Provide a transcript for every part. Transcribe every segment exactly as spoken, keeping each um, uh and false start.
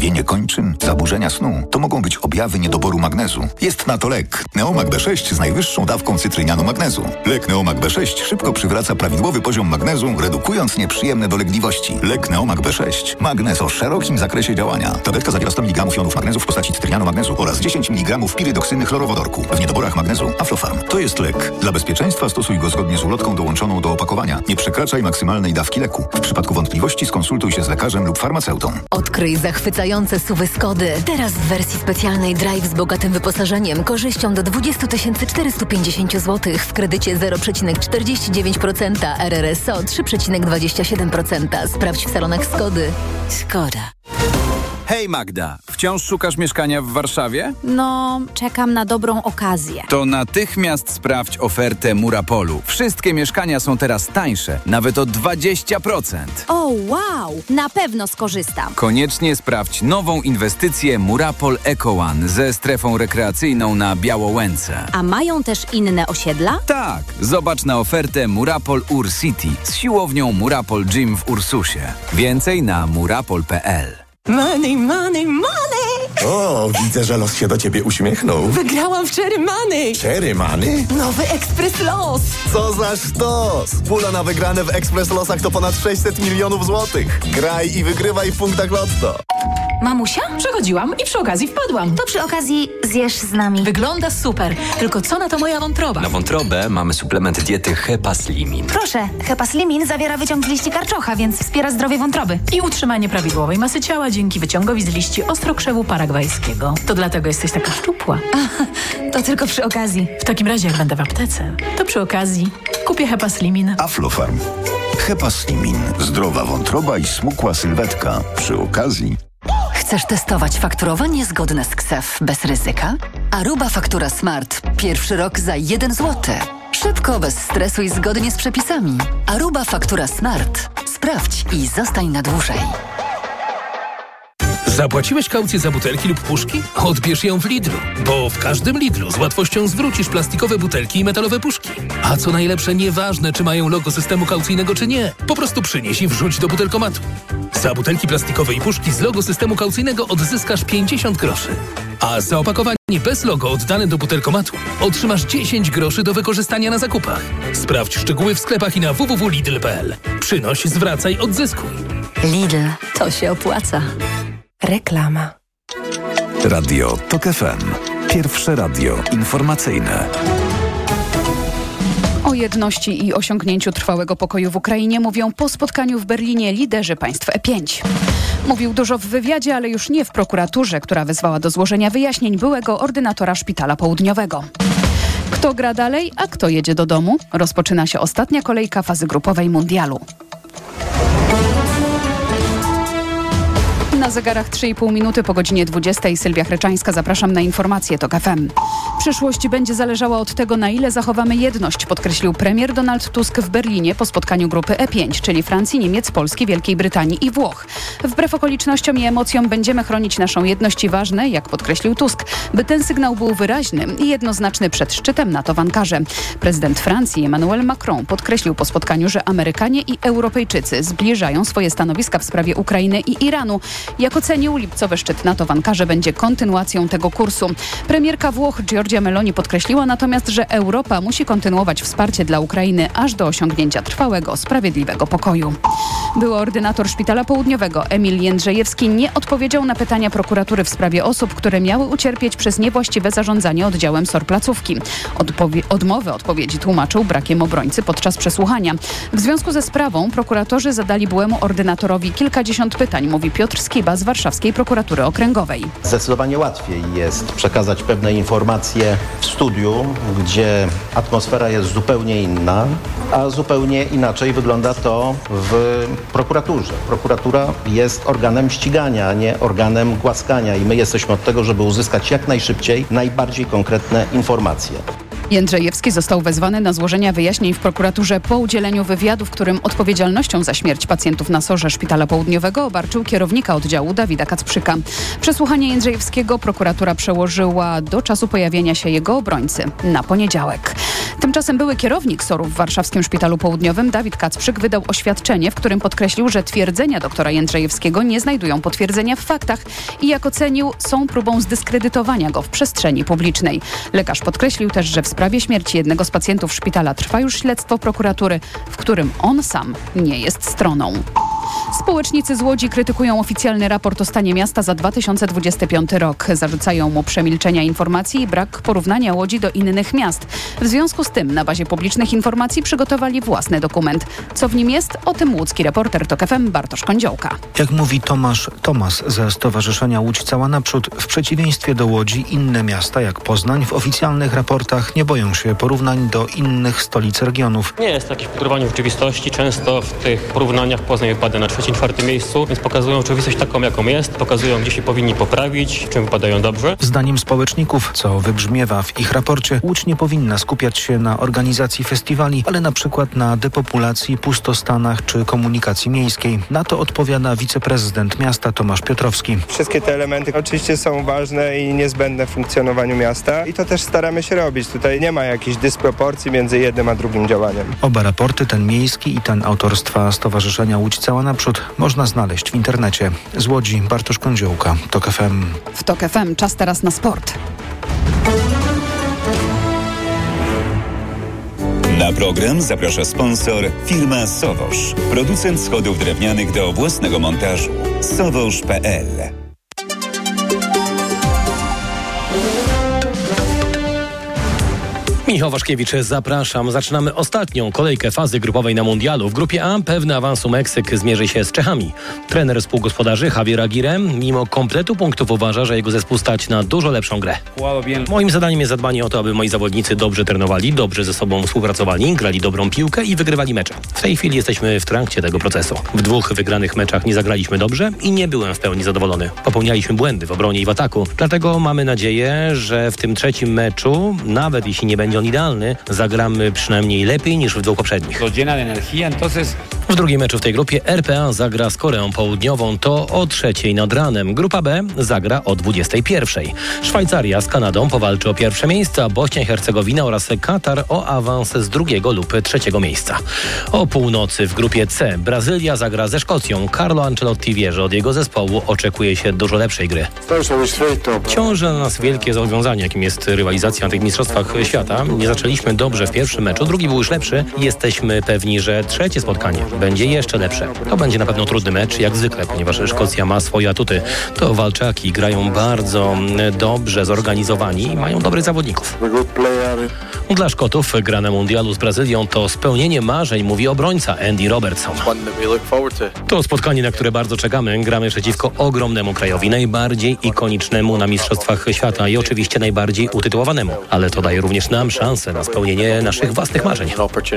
krwawienie kończyn, zaburzenia snu. To mogą być objawy niedoboru magnezu. Jest na to lek. Neomag B sześć z najwyższą dawką cytrynianu magnezu. Lek Neomag B sześć szybko przywraca prawidłowy poziom magnezu, redukując nieprzyjemne dolegliwości. Lek Neomag B sześć. Magnez o szerokim zakresie działania. Tabletka zawiera sto miligramów jonów magnezu w postaci cytrynianu magnezu oraz dziesięć miligramów pirydoksyny chlorowodorku. W niedoborach magnezu Aflofarm. To jest lek. Dla bezpieczeństwa stosuj go zgodnie z ulotką dołączoną do opakowania. Nie przekraczaj maksymalnej dawki leku. W przypadku wątpliwości skonsultuj się z lekarzem lub farmaceutą. Odkryj zachwycające S U V Skody. Teraz w wersji specjalnej Drive z bogatym wyposażeniem, korzyścią do dwadzieścia tysięcy czterysta pięćdziesiąt złotych w kredycie zero przecinek czterdzieści dziewięć procent, R R S O trzy przecinek dwadzieścia siedem procent. Sprawdź w salonach Skody. Skoda. Hej Magda, wciąż szukasz mieszkania w Warszawie? No, czekam na dobrą okazję. To natychmiast sprawdź ofertę Murapolu. Wszystkie mieszkania są teraz tańsze, nawet o dwadzieścia procent. O, wow! Na pewno skorzystam. Koniecznie sprawdź nową inwestycję Murapol Eco One ze strefą rekreacyjną na Białołęce. A mają też inne osiedla? Tak, zobacz na ofertę Murapol Ur City z siłownią Murapol Gym w Ursusie. Więcej na murapol kropka p l. Money, money, money! O, widzę, że los się do ciebie uśmiechnął. Wygrałam w Cherry Money! Cherry Money? Nowy Ekspres Los! Co za sztos! Pula na wygrane w Ekspres Losach to ponad sześćset milionów złotych. Graj i wygrywaj w punktach Lotto. Mamusia? Przechodziłam i przy okazji wpadłam. To przy okazji zjesz z nami. Wygląda super, tylko co na to moja wątroba? Na wątrobę mamy suplement diety Hepaslimin. Proszę, Hepaslimin zawiera wyciąg z liści karczocha, więc wspiera zdrowie wątroby. I utrzymanie prawidłowej masy ciała dzięki wyciągowi z liści ostrokrzewu paragwajskiego. To dlatego jesteś taka szczupła. Aha, to tylko przy okazji. W takim razie, jak będę w aptece, to przy okazji kupię Hepaslimin. Aflofarm. Hepaslimin. Zdrowa wątroba i smukła sylwetka. Przy okazji... Chcesz testować fakturowanie zgodne z K S E F bez ryzyka? Aruba Faktura Smart. Pierwszy rok za jeden złoty. Szybko, bez stresu i zgodnie z przepisami. Aruba Faktura Smart. Sprawdź i zostań na dłużej. Zapłaciłeś kaucję za butelki lub puszki? Odbierz ją w Lidlu, bo w każdym Lidlu z łatwością zwrócisz plastikowe butelki i metalowe puszki. A co najlepsze, nieważne, czy mają logo systemu kaucyjnego, czy nie. Po prostu przynieś i wrzuć do butelkomatu. Za butelki plastikowe i puszki z logo systemu kaucyjnego odzyskasz pięćdziesiąt groszy. A za opakowanie bez logo oddane do butelkomatu otrzymasz dziesięć groszy do wykorzystania na zakupach. Sprawdź szczegóły w sklepach i na w w w kropka lidl kropka p l. Przynoś, zwracaj, odzyskuj. Lidl, to się opłaca. Reklama. Radio Tok F M. Pierwsze radio informacyjne. O jedności i osiągnięciu trwałego pokoju w Ukrainie mówią po spotkaniu w Berlinie liderzy państw E pięć. Mówił dużo w wywiadzie, ale już nie w prokuraturze, która wezwała do złożenia wyjaśnień byłego ordynatora Szpitala Południowego. Kto gra dalej, a kto jedzie do domu? Rozpoczyna się ostatnia kolejka fazy grupowej mundialu. Na zegarach trzy i pół minuty po godzinie dwudziestej. Sylwia Chreczańska, zapraszam na informacje TOK F M. Przyszłość będzie zależała od tego, na ile zachowamy jedność, podkreślił premier Donald Tusk w Berlinie po spotkaniu grupy E pięć, czyli Francji, Niemiec, Polski, Wielkiej Brytanii i Włoch. Wbrew okolicznościom i emocjom będziemy chronić naszą jedność i ważne, jak podkreślił Tusk, by ten sygnał był wyraźny i jednoznaczny przed szczytem NATO w Ankarze. Prezydent Francji Emmanuel Macron podkreślił po spotkaniu, że Amerykanie i Europejczycy zbliżają swoje stanowiska w sprawie Ukrainy i Iranu. Jak ocenił, lipcowy szczyt NATO w Ankarze będzie kontynuacją tego kursu. Premierka Włoch Giorgia Meloni podkreśliła natomiast, że Europa musi kontynuować wsparcie dla Ukrainy aż do osiągnięcia trwałego, sprawiedliwego pokoju. Były ordynator Szpitala Południowego Emil Jędrzejewski nie odpowiedział na pytania prokuratury w sprawie osób, które miały ucierpieć przez niewłaściwe zarządzanie oddziałem S O R placówki. Odpowie- odmowę odpowiedzi tłumaczył brakiem obrońcy podczas przesłuchania. W związku ze sprawą prokuratorzy zadali byłemu ordynatorowi kilkadziesiąt pytań, mówi Piotr Skiba z Warszawskiej Prokuratury Okręgowej. Zdecydowanie łatwiej jest przekazać pewne informacje w studiu, gdzie atmosfera jest zupełnie inna, a zupełnie inaczej wygląda to w prokuraturze. Prokuratura jest organem ścigania, a nie organem głaskania i my jesteśmy od tego, żeby uzyskać jak najszybciej najbardziej konkretne informacje. Jędrzejewski został wezwany na złożenie wyjaśnień w prokuraturze po udzieleniu wywiadu, w którym odpowiedzialnością za śmierć pacjentów na sorze Szpitala Południowego obarczył kierownika oddziału Dawida Kacprzyka. Przesłuchanie Jędrzejewskiego prokuratura przełożyła do czasu pojawienia się jego obrońcy na poniedziałek. Tymczasem były kierownik S O R-u w Warszawskim Szpitalu Południowym Dawid Kacprzyk wydał oświadczenie, w którym podkreślił, że twierdzenia doktora Jędrzejewskiego nie znajdują potwierdzenia w faktach i jak ocenił, są próbą zdyskredytowania go w przestrzeni publicznej. Lekarz podkreślił też, że w sprawie śmierci jednego z pacjentów szpitala trwa już śledztwo prokuratury, w którym on sam nie jest stroną. Społecznicy z Łodzi krytykują oficjalny raport o stanie miasta za dwa tysiące dwudziesty piąty rok. Zarzucają mu przemilczenia informacji i brak porównania Łodzi do innych miast. W związku z tym na bazie publicznych informacji przygotowali własny dokument. Co w nim jest? O tym łódzki reporter TOK F M Bartosz Kądziołka. Jak mówi Tomasz Tomas ze Stowarzyszenia Łódź Cała Naprzód, w przeciwieństwie do Łodzi inne miasta jak Poznań w oficjalnych raportach nie boją się porównań do innych stolic regionów. Nie jest jakieś podróżowanie rzeczywistości. Często w tych porównaniach Poznań wypada na trzecim, czwartym miejscu, więc pokazują rzeczywistość taką, jaką jest, pokazują, gdzie się powinni poprawić, w czym wypadają dobrze. Zdaniem społeczników, co wybrzmiewa w ich raporcie, Łódź nie powinna skupiać się na organizacji festiwali, ale na przykład na depopulacji, pustostanach czy komunikacji miejskiej. Na to odpowiada wiceprezydent miasta Tomasz Piotrowski. Wszystkie te elementy oczywiście są ważne i niezbędne w funkcjonowaniu miasta i to też staramy się robić. Tutaj nie ma jakichś dysproporcji między jednym a drugim działaniem. Oba raporty, ten miejski i ten autorstwa Stowarzyszenia Łódź Cała Naprzód, można znaleźć w internecie. Z Łodzi Bartosz Kądziołka, TOK F M. W TOK F M czas teraz na sport. Na program zaprasza sponsor firma Sowosz, producent schodów drewnianych do własnego montażu. sowosz kropka p l. Michał Waszkiewicz, zapraszam. Zaczynamy ostatnią kolejkę fazy grupowej na mundialu. W grupie A pewny awansu Meksyk zmierzy się z Czechami. Trener współgospodarzy Javier Aguirre mimo kompletu punktów uważa, że jego zespół stać na dużo lepszą grę. Moim zadaniem jest zadbanie o to, aby moi zawodnicy dobrze trenowali, dobrze ze sobą współpracowali, grali dobrą piłkę i wygrywali mecze. W tej chwili jesteśmy w trakcie tego procesu. W dwóch wygranych meczach nie zagraliśmy dobrze i nie byłem w pełni zadowolony. Popełnialiśmy błędy w obronie i w ataku. Dlatego mamy nadzieję, że w tym trzecim meczu, nawet jeśli nie będzie on idealny, zagramy przynajmniej lepiej niż w dwóch poprzednich. W drugim meczu w tej grupie R P A zagra z Koreą Południową. To o trzeciej nad ranem. Grupa B zagra o dwudziestej pierwszej. Szwajcaria z Kanadą powalczy o pierwsze miejsce, a Bośnia i Hercegowina oraz Katar o awans z drugiego lub trzeciego miejsca. O północy w grupie C Brazylia zagra ze Szkocją. Carlo Ancelotti wie, że od jego zespołu oczekuje się dużo lepszej gry. Ciąży na nas wielkie zobowiązanie, jakim jest rywalizacja na tych mistrzostwach świata. Nie zaczęliśmy dobrze w pierwszym meczu, drugi był już lepszy. Jesteśmy pewni, że trzecie spotkanie będzie jeszcze lepsze. To będzie na pewno trudny mecz, jak zwykle, ponieważ Szkocja ma swoje atuty. To walczaki, grają bardzo dobrze zorganizowani i mają dobrych zawodników. Dla Szkotów gra na mundialu z Brazylią to spełnienie marzeń, mówi obrońca Andy Robertson. To spotkanie, na które bardzo czekamy. Gramy przeciwko ogromnemu krajowi, najbardziej ikonicznemu na mistrzostwach świata i oczywiście najbardziej utytułowanemu. Ale to daje również nam szansę na spełnienie naszych własnych marzeń.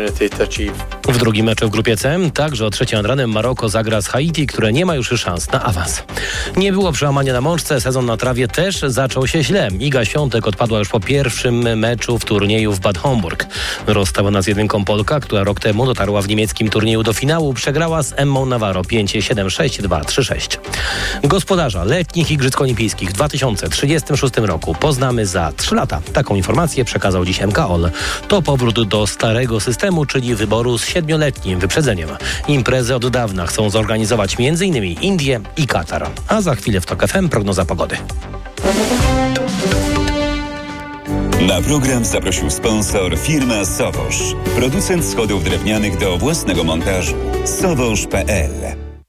W drugim meczu w grupie C także o trzeciej nad ranem Maroko zagra z Haiti, które nie ma już szans na awans. Nie było przełamania na mączce, sezon na trawie też zaczął się źle. Iga Świątek odpadła już po pierwszym meczu w turnieju w Bad Homburg. Rozstała nas jedynką Polka, która rok temu dotarła w niemieckim turnieju do finału, przegrała z Emmą Navarro pięć siedem sześć dwa trzy sześć. Gospodarza letnich Igrzysk Olimpijskich w dwa tysiące trzydziestym szóstym roku poznamy za trzy lata. Taką informację przekazał dziś M K O L. To powrót do starego systemu, czyli wyboru z siedmioletnim wyprzedzeniem. Imprezę od dawna chcą zorganizować m.in. Indie i Katar. A za chwilę w TOK F M prognoza pogody. Na program zaprosił sponsor firma Sowosz, producent schodów drewnianych do własnego montażu. sowosz kropka p l.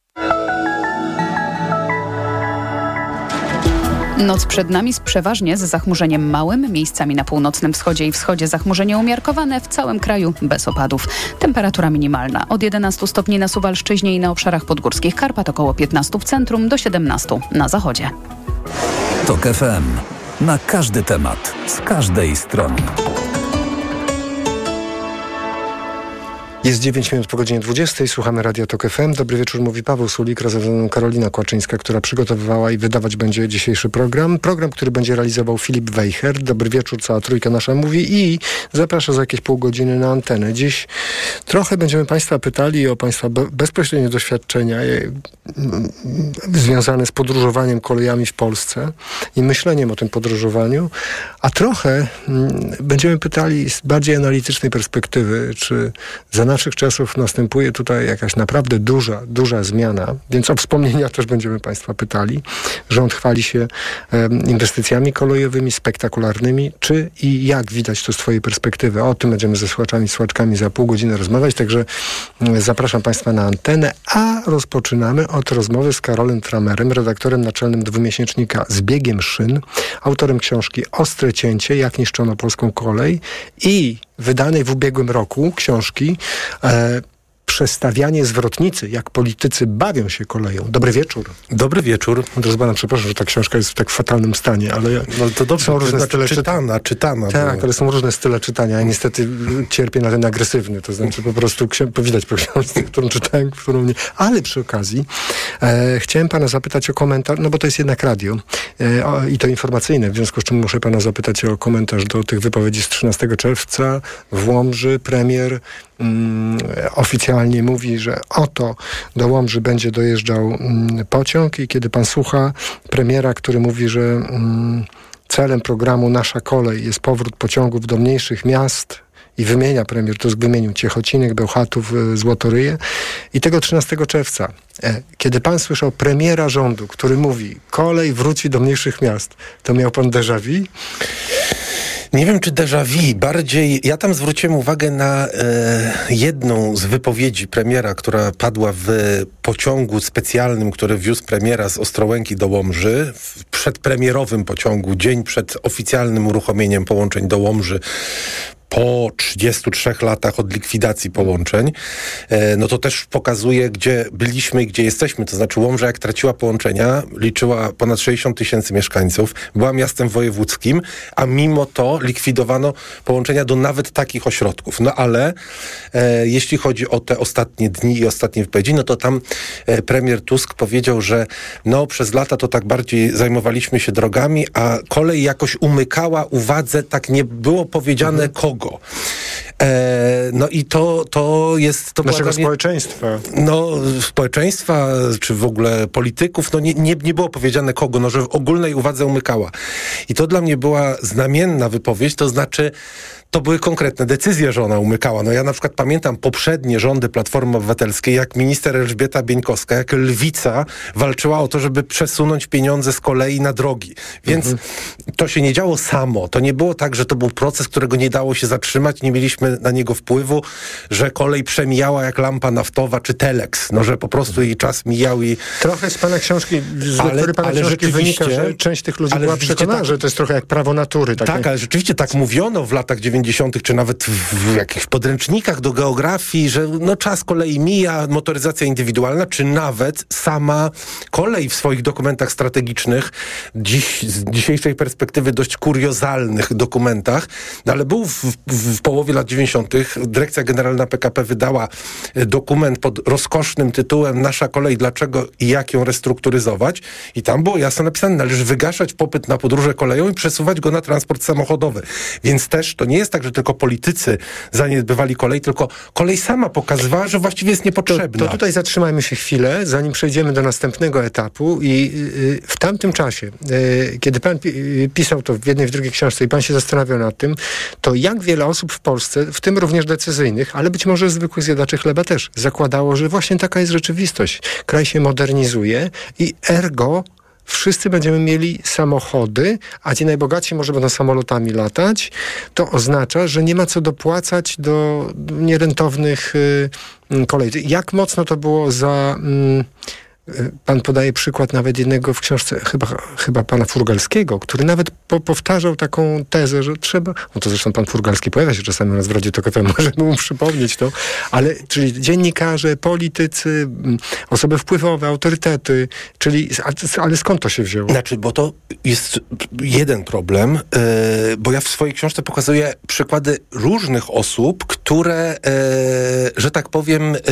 Noc przed nami przeważnie z zachmurzeniem małym, miejscami na północnym wschodzie i wschodzie zachmurzenie umiarkowane, w całym kraju bez opadów. Temperatura minimalna od jedenastu stopni na Suwalszczyźnie i na obszarach podgórskich Karpat, około piętnastu w centrum, do siedemnastu na zachodzie. TOK F M. Na każdy temat, z każdej strony. Jest dziewięć minut po godzinie dwudziestej. Słuchamy Radia Tok F M. Dobry wieczór, mówi Paweł Sulik, razem ze mną Karolina Kłaczyńska, która przygotowywała i wydawać będzie dzisiejszy program. Program, który będzie realizował Filip Wejher. Dobry wieczór, cała trójka nasza mówi i zaprasza za jakieś pół godziny na antenę. Dziś trochę będziemy Państwa pytali o Państwa be- bezpośrednie doświadczenia je, m, związane z podróżowaniem kolejami w Polsce i myśleniem o tym podróżowaniu, a trochę m, będziemy pytali z bardziej analitycznej perspektywy, czy za naszych czasów następuje tutaj jakaś naprawdę duża, duża zmiana, więc o wspomnienia też będziemy Państwa pytali. Rząd chwali się e, inwestycjami kolejowymi, spektakularnymi, czy i jak widać to z Twojej perspektywy. O tym będziemy ze słuchaczami, słuchaczkami za pół godziny rozmawiać, także e, zapraszam Państwa na antenę, a rozpoczynamy od rozmowy z Karolem Tramerem, redaktorem naczelnym dwumiesięcznika Z biegiem szyn, autorem książki Ostre cięcie, jak niszczono polską kolej i wydanej w ubiegłym roku książki e, Przestawianie zwrotnicy, jak politycy bawią się koleją. Dobry wieczór. Dobry wieczór. Drodzy pana, przepraszam, że ta książka jest w tak fatalnym stanie, ale no to dobrze, są różne znaczy style czytana, czytana. Tak, bo... ale są różne style czytania. Ja niestety cierpię na ten agresywny, to znaczy po prostu ksi- widać po książce, którą czytałem, którą nie. Ale przy okazji e, chciałem pana zapytać o komentarz, no bo to jest jednak radio e, o, i to informacyjne, w związku z czym muszę pana zapytać o komentarz do tych wypowiedzi z trzynastego czerwca w Łomży. Premier mm, oficjalnie mówi, że oto do Łomży będzie dojeżdżał mm, pociąg i kiedy pan słucha premiera, który mówi, że mm, celem programu Nasza Kolej jest powrót pociągów do mniejszych miast i wymienia premier, to wymienił Ciechocinek, Bełchatów, Złotoryje i tego trzynastego czerwca, e, kiedy pan słyszał premiera rządu, który mówi, kolej wróci do mniejszych miast, to miał pan déjà vu? Nie wiem, czy déjà vu. Bardziej, ja tam zwróciłem uwagę na e, jedną z wypowiedzi premiera, która padła w pociągu specjalnym, który wiózł premiera z Ostrołęki do Łomży, w przedpremierowym pociągu, dzień przed oficjalnym uruchomieniem połączeń do Łomży, po trzydziestu trzech latach od likwidacji połączeń, no to też pokazuje, gdzie byliśmy i gdzie jesteśmy. To znaczy Łomża, jak traciła połączenia, liczyła ponad sześćdziesiąt tysięcy mieszkańców, była miastem wojewódzkim, a mimo to likwidowano połączenia do nawet takich ośrodków. No ale e, jeśli chodzi o te ostatnie dni i ostatnie wypowiedzi, no to tam e, premier Tusk powiedział, że no przez lata to tak bardziej zajmowaliśmy się drogami, a kolej jakoś umykała uwadze, tak nie było powiedziane mhm. kogo. E, no i to, to jest... To naszego mnie, społeczeństwa. No, społeczeństwa, czy w ogóle polityków, no nie, nie, nie było powiedziane kogo, no że w ogólnej uwadze umykała. I to dla mnie była znamienna wypowiedź, to znaczy to były konkretne decyzje, że ona umykała. No ja na przykład pamiętam poprzednie rządy Platformy Obywatelskiej, jak minister Elżbieta Bieńkowska, jak Lewica walczyła o to, żeby przesunąć pieniądze z kolei na drogi. Więc mhm. to się nie działo samo. To nie było tak, że to był proces, którego nie dało się zatrzymać, nie mieliśmy na niego wpływu, że kolej przemijała jak lampa naftowa czy telex. No, że po prostu jej czas mijał i... Trochę z pana książki, z ale, lektury pana ale książki wynika, że część tych ludzi była przekonana, tak, że to jest trochę jak prawo natury. Tak, tak, ale rzeczywiście tak mówiono w latach dziewięćdziesiątych, czy nawet w, w jakichś podręcznikach do geografii, że no czas kolei mija, motoryzacja indywidualna, czy nawet sama kolej w swoich dokumentach strategicznych, dziś, z dzisiejszej perspektywy dość kuriozalnych dokumentach, no ale był w, w, w połowie lat dziewięćdziesiątych Dyrekcja Generalna P K P wydała dokument pod rozkosznym tytułem Nasza kolej, dlaczego i jak ją restrukturyzować i tam było jasno napisane, należy wygaszać popyt na podróże koleją i przesuwać go na transport samochodowy. Więc też to nie jest tak, że tylko politycy zaniedbywali kolej, tylko kolej sama pokazywała, że właściwie jest niepotrzebna. To, to tutaj zatrzymajmy się chwilę, zanim przejdziemy do następnego etapu i y, w tamtym czasie, y, kiedy pan pi- pisał to w jednej, w drugiej książce i pan się zastanawiał nad tym, to jak wiele osób w Polsce, w tym również decyzyjnych, ale być może zwykłych zjadaczy chleba też, zakładało, że właśnie taka jest rzeczywistość. Kraj się modernizuje i ergo wszyscy będziemy mieli samochody, a ci najbogatsi może będą samolotami latać, to oznacza, że nie ma co dopłacać do nierentownych y, kolei. Jak mocno to było za... Y, Pan podaje przykład nawet jednego w książce, chyba, chyba pana Furgalskiego, który nawet po, powtarzał taką tezę, że trzeba, no to zresztą pan Furgalski pojawia się czasami u nas w Radiu Tok F M, możemy mu przypomnieć to, ale czyli dziennikarze, politycy, osoby wpływowe, autorytety, czyli, ale skąd to się wzięło? Znaczy, bo to jest jeden problem, yy, bo ja w swojej książce pokazuję przykłady różnych osób, które, yy, że tak powiem, yy,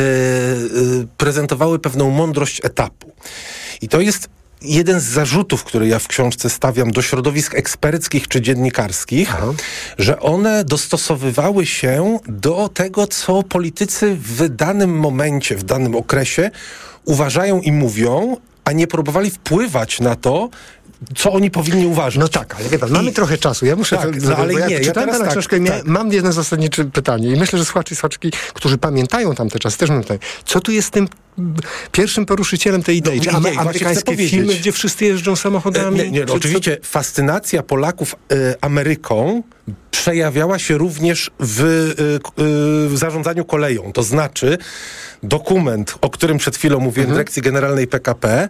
yy, prezentowały pewną mądrość etapu. I to jest jeden z zarzutów, który ja w książce stawiam do środowisk eksperckich czy dziennikarskich, Aha. że one dostosowywały się do tego, co politycy w danym momencie, w danym okresie uważają i mówią, a nie próbowali wpływać na to, co oni powinni uważać. No tak, ale wie pan, mamy I... trochę czasu. Ja muszę... Tak, to, no, ale ja nie, ja teraz tak, książkę, tak. Mam jedno zasadnicze pytanie i myślę, że słuchacze i słuchaczki, którzy pamiętają tamte czasy, też mam pytanie. Co tu jest tym pierwszym poruszycielem tej idei? No, czy nie, amerykańskie filmy, gdzie wszyscy jeżdżą samochodami? Nie, nie, czy, oczywiście co? Fascynacja Polaków y, Ameryką przejawiała się również w, y, y, w zarządzaniu koleją. To znaczy dokument, o którym przed chwilą mówiłem, mhm. Dyrekcji Generalnej P K P,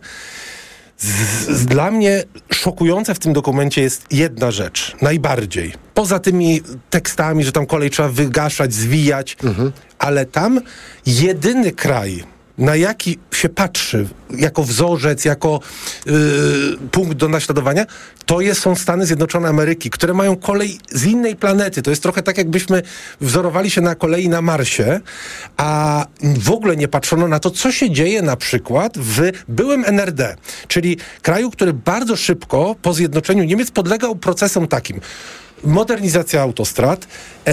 Z, z, dla mnie szokujące w tym dokumencie jest jedna rzecz, najbardziej. Poza tymi tekstami, że tam kolej trzeba wygaszać, zwijać, mhm. ale tam jedyny kraj, na jaki się patrzy jako wzorzec, jako yy, punkt do naśladowania, to jest, są Stany Zjednoczone Ameryki, które mają kolej z innej planety. To jest trochę tak, jakbyśmy wzorowali się na kolei na Marsie, a w ogóle nie patrzono na to, co się dzieje na przykład w byłym N R D, czyli kraju, który bardzo szybko po zjednoczeniu Niemiec podlegał procesom takim. Modernizacja autostrad, e,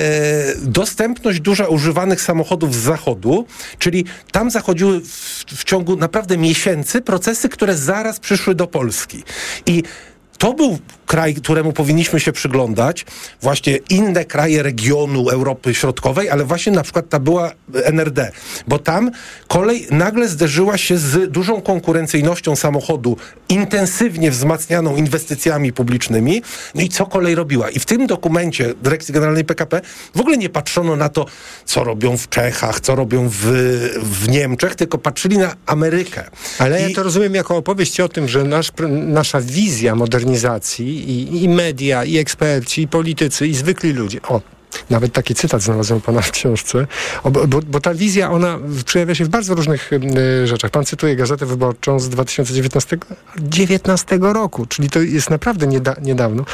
dostępność duża używanych samochodów z zachodu, czyli tam zachodziły w, w ciągu naprawdę miesięcy procesy, które zaraz przyszły do Polski. I to był kraj, któremu powinniśmy się przyglądać, właśnie inne kraje regionu Europy Środkowej, ale właśnie na przykład ta była N R D, bo tam kolej nagle zderzyła się z dużą konkurencyjnością samochodu, intensywnie wzmacnianą inwestycjami publicznymi. No i co kolej robiła? I w tym dokumencie Dyrekcji Generalnej P K P w ogóle nie patrzono na to, co robią w Czechach, co robią w, w Niemczech, tylko patrzyli na Amerykę. Ale I... ja to rozumiem jako opowieść o tym, że nasz, nasza wizja modernizacji I, i media, i eksperci, i politycy, i zwykli ludzie. O, nawet taki cytat znalazłem pana w książce, o, bo, bo ta wizja, ona przejawia się w bardzo różnych y, rzeczach. Pan cytuje Gazetę Wyborczą z dwa tysiące dziewiętnastego roku, czyli to jest naprawdę nieda, niedawno.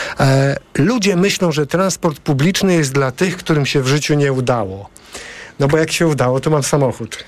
E, ludzie myślą, że transport publiczny jest dla tych, którym się w życiu nie udało. No bo jak się udało, to mam samochód.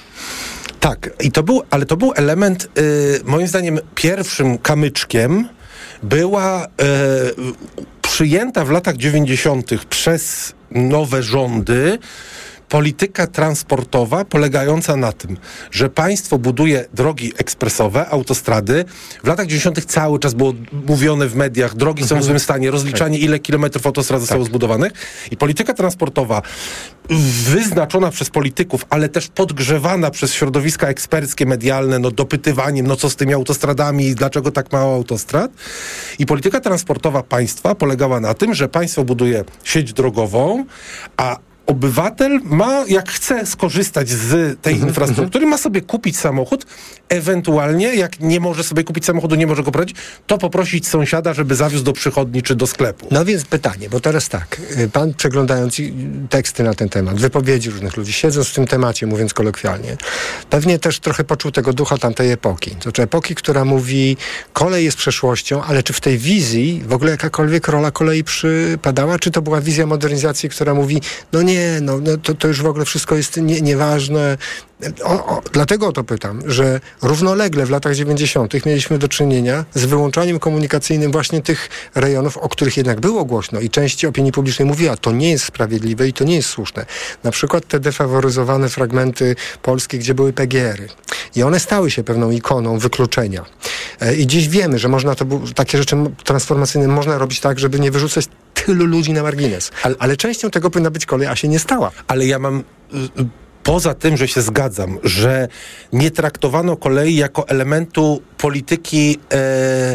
Tak, i to był, ale to był element, y, moim zdaniem, pierwszym kamyczkiem była y, przyjęta w latach dziewięćdziesiątych przez nowe rządy polityka transportowa polegająca na tym, że państwo buduje drogi ekspresowe, autostrady. W latach dziewięćdziesiątych cały czas było mówione w mediach, drogi mhm. są w złym stanie, rozliczanie, ile kilometrów autostrad zostało tak. zbudowanych. I polityka transportowa wyznaczona przez polityków, ale też podgrzewana przez środowiska eksperckie, medialne, no dopytywaniem, no co z tymi autostradami, dlaczego tak mało autostrad. I polityka transportowa państwa polegała na tym, że państwo buduje sieć drogową, a obywatel ma, jak chce skorzystać z tej mm-hmm. infrastruktury, ma sobie kupić samochód, ewentualnie, jak nie może sobie kupić samochodu, nie może go prowadzić, to poprosić sąsiada, żeby zawiózł do przychodni czy do sklepu. No więc pytanie, bo teraz tak, pan przeglądając teksty na ten temat, wypowiedzi różnych ludzi, siedząc w tym temacie, mówiąc kolokwialnie, pewnie też trochę poczuł tego ducha tamtej epoki. To znaczy epoki, która mówi, kolej jest przeszłością, ale czy w tej wizji w ogóle jakakolwiek rola kolei przypadała, czy to była wizja modernizacji, która mówi, no nie, Nie, no, no to, to już w ogóle wszystko jest nie, nieważne. O, o, dlatego o to pytam, że równolegle w latach dziewięćdziesiątych mieliśmy do czynienia z wyłączaniem komunikacyjnym właśnie tych rejonów, o których jednak było głośno i część opinii publicznej mówiła, to nie jest sprawiedliwe i to nie jest słuszne. Na przykład te defaworyzowane fragmenty Polski, gdzie były P G ery. I one stały się pewną ikoną wykluczenia. E, I dziś wiemy, że można to, takie rzeczy transformacyjne można robić tak, żeby nie wyrzucać tylu ludzi na margines. Ale, ale częścią tego powinna być kolej, a się nie stała. Ale ja mam... Y- Poza tym, że się zgadzam, że nie traktowano kolei jako elementu polityki e,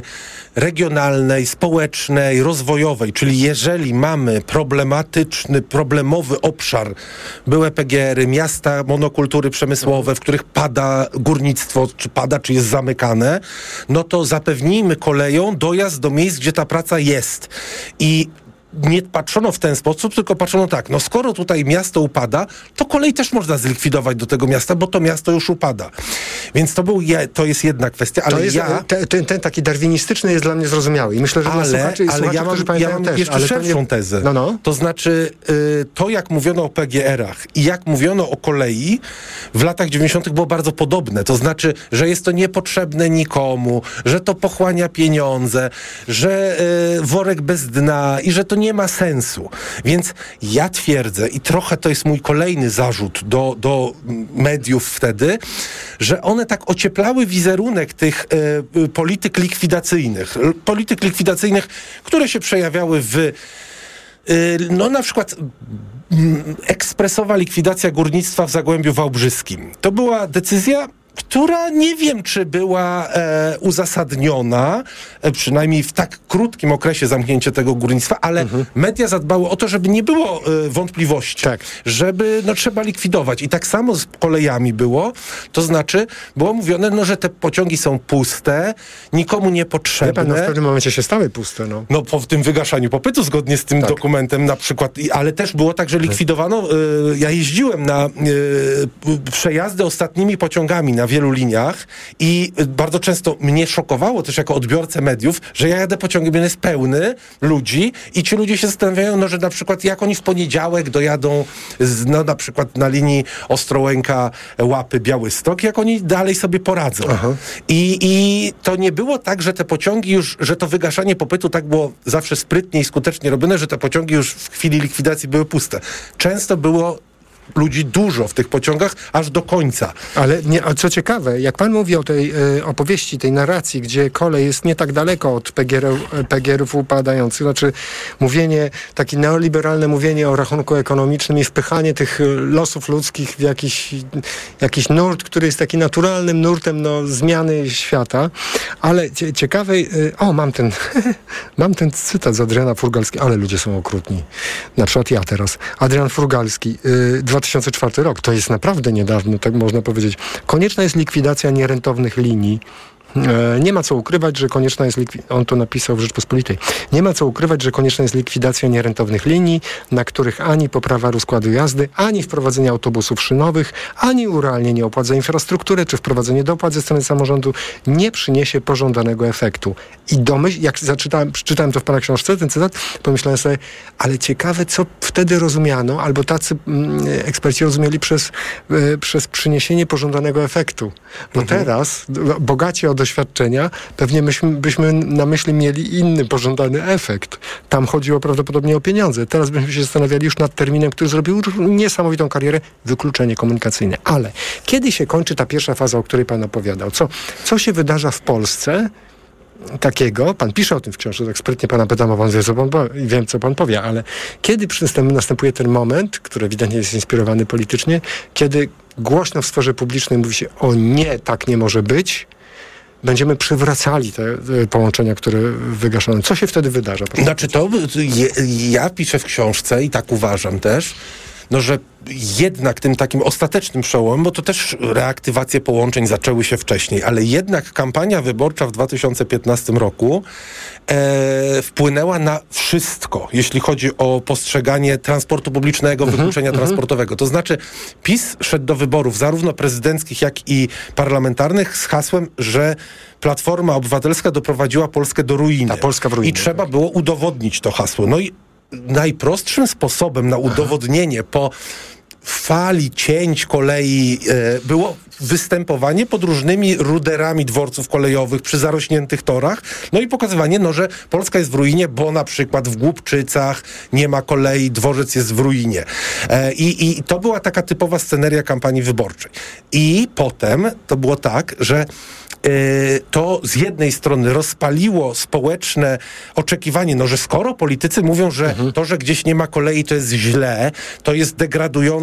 regionalnej, społecznej, rozwojowej, czyli jeżeli mamy problematyczny, problemowy obszar, były P G R-y, miasta monokultury przemysłowe, w których pada górnictwo, czy pada, czy jest zamykane, no to zapewnijmy koleją dojazd do miejsc, gdzie ta praca jest. I nie patrzono w ten sposób, tylko patrzono tak, no skoro tutaj miasto upada, to kolej też można zlikwidować do tego miasta, bo to miasto już upada. Więc to, był, to jest jedna kwestia, ale to jest, ja... Ten, ten, ten taki darwinistyczny jest dla mnie zrozumiały i myślę, że ale, dla słuchaczy i ale słuchaczy, ja mam, którzy pamiętają ja mam też. jeszcze ale szerszą nie... tezę. No, no. To znaczy y, to, jak mówiono o P G R-ach i jak mówiono o kolei w latach dziewięćdziesiątych było bardzo podobne. To znaczy, że jest to niepotrzebne nikomu, że to pochłania pieniądze, że y, worek bez dna i że to nie ma sensu. Więc ja twierdzę, i trochę to jest mój kolejny zarzut do, do mediów wtedy, że one tak ocieplały wizerunek tych e, polityk likwidacyjnych. Polityk likwidacyjnych, które się przejawiały w e, no na przykład m, ekspresowa likwidacja górnictwa w Zagłębiu Wałbrzyskim. To była decyzja, która nie wiem, czy była e, uzasadniona, e, przynajmniej w tak krótkim okresie zamknięcia tego górnictwa, ale mhm. media zadbały o to, żeby nie było e, wątpliwości, tak. żeby no, trzeba likwidować. I tak samo z kolejami było, to znaczy było mówione, no, że te pociągi są puste, nikomu niepotrzebne. Pan, no, w pewnym momencie się stały puste. No, no po tym wygaszaniu popytu, zgodnie z tym tak. dokumentem na przykład, ale też było tak, że likwidowano, e, ja jeździłem na e, przejazdy ostatnimi pociągami na wielu liniach i bardzo często mnie szokowało też jako odbiorcę mediów, że ja jadę pociągiem, on jest pełny ludzi i ci ludzie się zastanawiają, no, że na przykład jak oni w poniedziałek dojadą z, no, na przykład na linii Ostrołęka, Łapy, Białystok, jak oni dalej sobie poradzą. I, I to nie było tak, że te pociągi już, że to wygaszanie popytu tak było zawsze sprytnie i skutecznie robione, że te pociągi już w chwili likwidacji były puste. Często było ludzi dużo w tych pociągach, aż do końca. Ale nie, a co ciekawe, jak pan mówi o tej y, opowieści, tej narracji, gdzie kolej jest nie tak daleko od P G R-ów upadających, znaczy mówienie, takie neoliberalne mówienie o rachunku ekonomicznym i wpychanie tych losów ludzkich w jakiś, jakiś nurt, który jest taki naturalnym nurtem no, zmiany świata, ale cie, ciekawe, y, o mam ten mam ten cytat z Adriana Furgalskiego, ale ludzie są okrutni. Na przykład ja teraz. Adrian Furgalski, y, dwa tysiące czwarty rok, to jest naprawdę niedawno, tak można powiedzieć. Konieczna jest likwidacja nierentownych linii. E, nie ma co ukrywać, że konieczna jest likwidacja, on to napisał w Rzeczpospolitej, nie ma co ukrywać, że konieczna jest likwidacja nierentownych linii, na których ani poprawa rozkładu jazdy, ani wprowadzenie autobusów szynowych, ani urealnienie opłat za infrastrukturę, czy wprowadzenie dopłat ze strony samorządu nie przyniesie pożądanego efektu. I domyśl, jak zaczytałem, przeczytałem to w pana książce, ten cytat, pomyślałem sobie, ale ciekawe, co wtedy rozumiano, albo tacy mm, eksperci rozumieli przez, y, przez przyniesienie pożądanego efektu. Bo mhm. teraz, bogaci o doświadczenia, pewnie myśmy, byśmy na myśli mieli inny pożądany efekt. Tam chodziło prawdopodobnie o pieniądze. Teraz byśmy się zastanawiali już nad terminem, który zrobił niesamowitą karierę, wykluczenie komunikacyjne. Ale kiedy się kończy ta pierwsza faza, o której pan opowiadał? Co, co się wydarza w Polsce takiego? Pan pisze o tym w książce, tak sprytnie pana pytam, a pan wie, co pan powie, wiem, co pan powie, ale kiedy następuje ten moment, który ewidentnie jest inspirowany politycznie, kiedy głośno w sferze publicznej mówi się, o nie, tak nie może być, będziemy przywracali te, te połączenia, które wygaszono. Co się wtedy wydarza? Znaczy to, je, ja piszę w książce i tak uważam też, no, że jednak tym takim ostatecznym przełomem, bo to też reaktywacje połączeń zaczęły się wcześniej, ale jednak kampania wyborcza w dwa tysiące piętnastym roku e, wpłynęła na wszystko, jeśli chodzi o postrzeganie transportu publicznego, uh-huh, wykluczenia uh-huh. transportowego. To znaczy PiS szedł do wyborów zarówno prezydenckich, jak i parlamentarnych z hasłem, że Platforma Obywatelska doprowadziła Polskę do ruiny. Ta Polska w ruinie. I trzeba było udowodnić to hasło. No i najprostszym sposobem na udowodnienie po fali cięć kolei e, było występowanie pod różnymi ruderami dworców kolejowych przy zarośniętych torach, no i pokazywanie, no, że Polska jest w ruinie, bo na przykład w Głubczycach nie ma kolei, dworzec jest w ruinie. E, i, I to była taka typowa sceneria kampanii wyborczej. I potem to było tak, że to z jednej strony rozpaliło społeczne oczekiwanie, no, że skoro politycy mówią, że mhm. to, że gdzieś nie ma kolei, to jest źle, to jest degradujące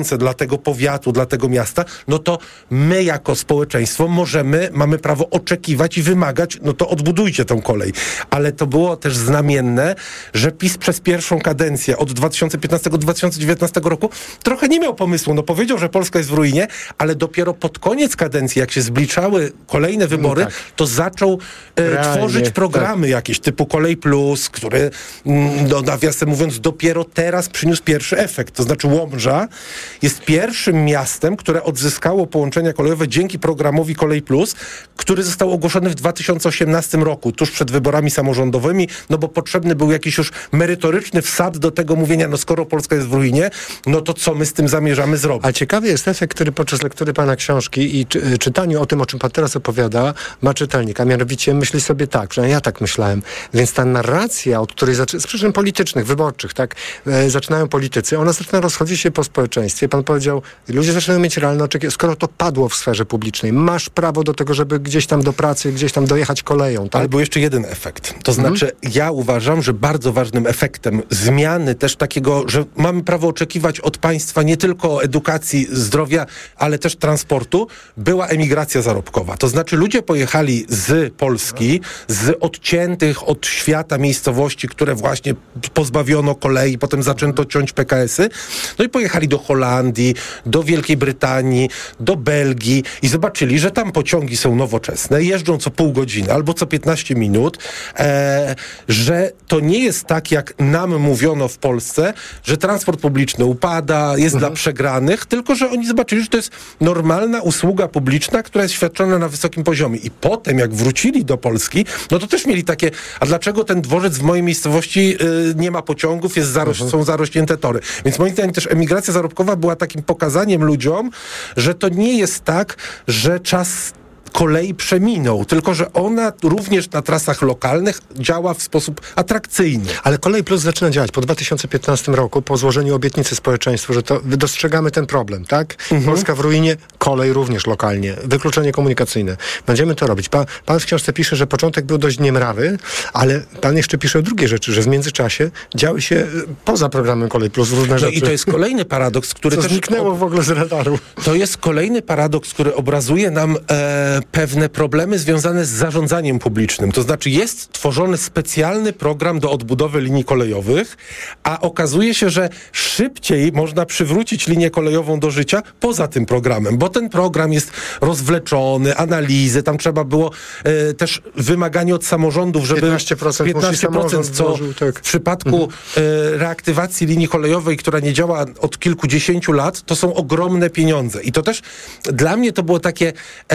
pieniądze dla tego powiatu, dla tego miasta, no to my jako społeczeństwo możemy, mamy prawo oczekiwać i wymagać, no to odbudujcie tą kolej. Ale to było też znamienne, że PiS przez pierwszą kadencję od dwa tysiące piętnastego do dwa tysiące dziewiętnastego roku trochę nie miał pomysłu. No powiedział, że Polska jest w ruinie, ale dopiero pod koniec kadencji, jak się zbliczały kolejne wybory, no tak. to zaczął e, Realnie, tworzyć programy tak. jakieś typu Kolej Plus, który, no nawiasem mówiąc, dopiero teraz przyniósł pierwszy efekt. To znaczy Łomża jest pierwszym miastem, które odzyskało połączenia kolejowe dzięki programowi Kolej Plus, który został ogłoszony w dwa tysiące osiemnastym roku, tuż przed wyborami samorządowymi, no bo potrzebny był jakiś już merytoryczny wsad do tego mówienia, no skoro Polska jest w ruinie, no to co my z tym zamierzamy zrobić? A ciekawy jest efekt, który podczas lektury pana książki i czy, czytaniu o tym, o czym pan teraz opowiada, ma czytelnik, a mianowicie myśli sobie tak, że ja tak myślałem, więc ta narracja, od której zaczyna, z przyczyn politycznych, wyborczych, tak, e, zaczynają politycy, ona zaczyna rozchodzić się po społeczeństwie. Pan powiedział, ludzie zaczynają mieć realne oczekiwania, skoro to padło w sferze publicznej, masz prawo do tego, żeby gdzieś tam do pracy, gdzieś tam dojechać koleją, tak? Ale był jeszcze jeden efekt. To znaczy, mhm. ja uważam, że bardzo ważnym efektem zmiany też takiego, że mamy prawo oczekiwać od państwa nie tylko edukacji, zdrowia, ale też transportu, była emigracja zarobkowa. To znaczy, ludzie pojechali z Polski, z odciętych od świata miejscowości, które właśnie pozbawiono kolei, potem zaczęto ciąć P K esy, no i pojechali do Holandii, do Wielkiej Brytanii, do Belgii i zobaczyli, że tam pociągi są nowoczesne, jeżdżą co pół godziny albo co piętnaście minut, e, że to nie jest tak, jak nam mówiono w Polsce, że transport publiczny upada, jest mhm. dla przegranych, tylko że oni zobaczyli, że to jest normalna usługa publiczna, która jest świadczona na wysokim poziomie. I potem, jak wrócili do Polski, no to też mieli takie, a dlaczego ten dworzec w mojej miejscowości y, nie ma pociągów, jest zaroś, mhm. są zarośnięte tory. Więc moim zdaniem też emigracja zarobkowa była takim pokazaniem ludziom, że to nie jest tak, że czas kolei przeminął, tylko że ona również na trasach lokalnych działa w sposób atrakcyjny. Ale Kolej Plus zaczyna działać po dwa tysiące piętnastym roku, po złożeniu obietnicy społeczeństwu, że to dostrzegamy ten problem, tak? Mhm. Polska w ruinie, kolej również lokalnie, wykluczenie komunikacyjne. Będziemy to robić. Pa, pan w książce pisze, że początek był dość niemrawy, ale pan jeszcze pisze o drugiej rzeczy, że w międzyczasie działy się poza programem Kolej Plus różne no rzeczy. I to jest kolejny paradoks, który Co też zniknęło w ogóle z radaru. To jest kolejny paradoks, który obrazuje nam e, pewne problemy związane z zarządzaniem publicznym. To znaczy jest tworzony specjalny program do odbudowy linii kolejowych, a okazuje się, że szybciej można przywrócić linię kolejową do życia poza tym programem, bo ten program jest rozwleczony, analizy, tam trzeba było e, też wymaganie od samorządów, żeby piętnaście procent, piętnaście procent co włożył, tak. w przypadku mhm. e, reaktywacji linii kolejowej, która nie działa od kilkudziesięciu lat, to są ogromne pieniądze. I to też dla mnie to było takie,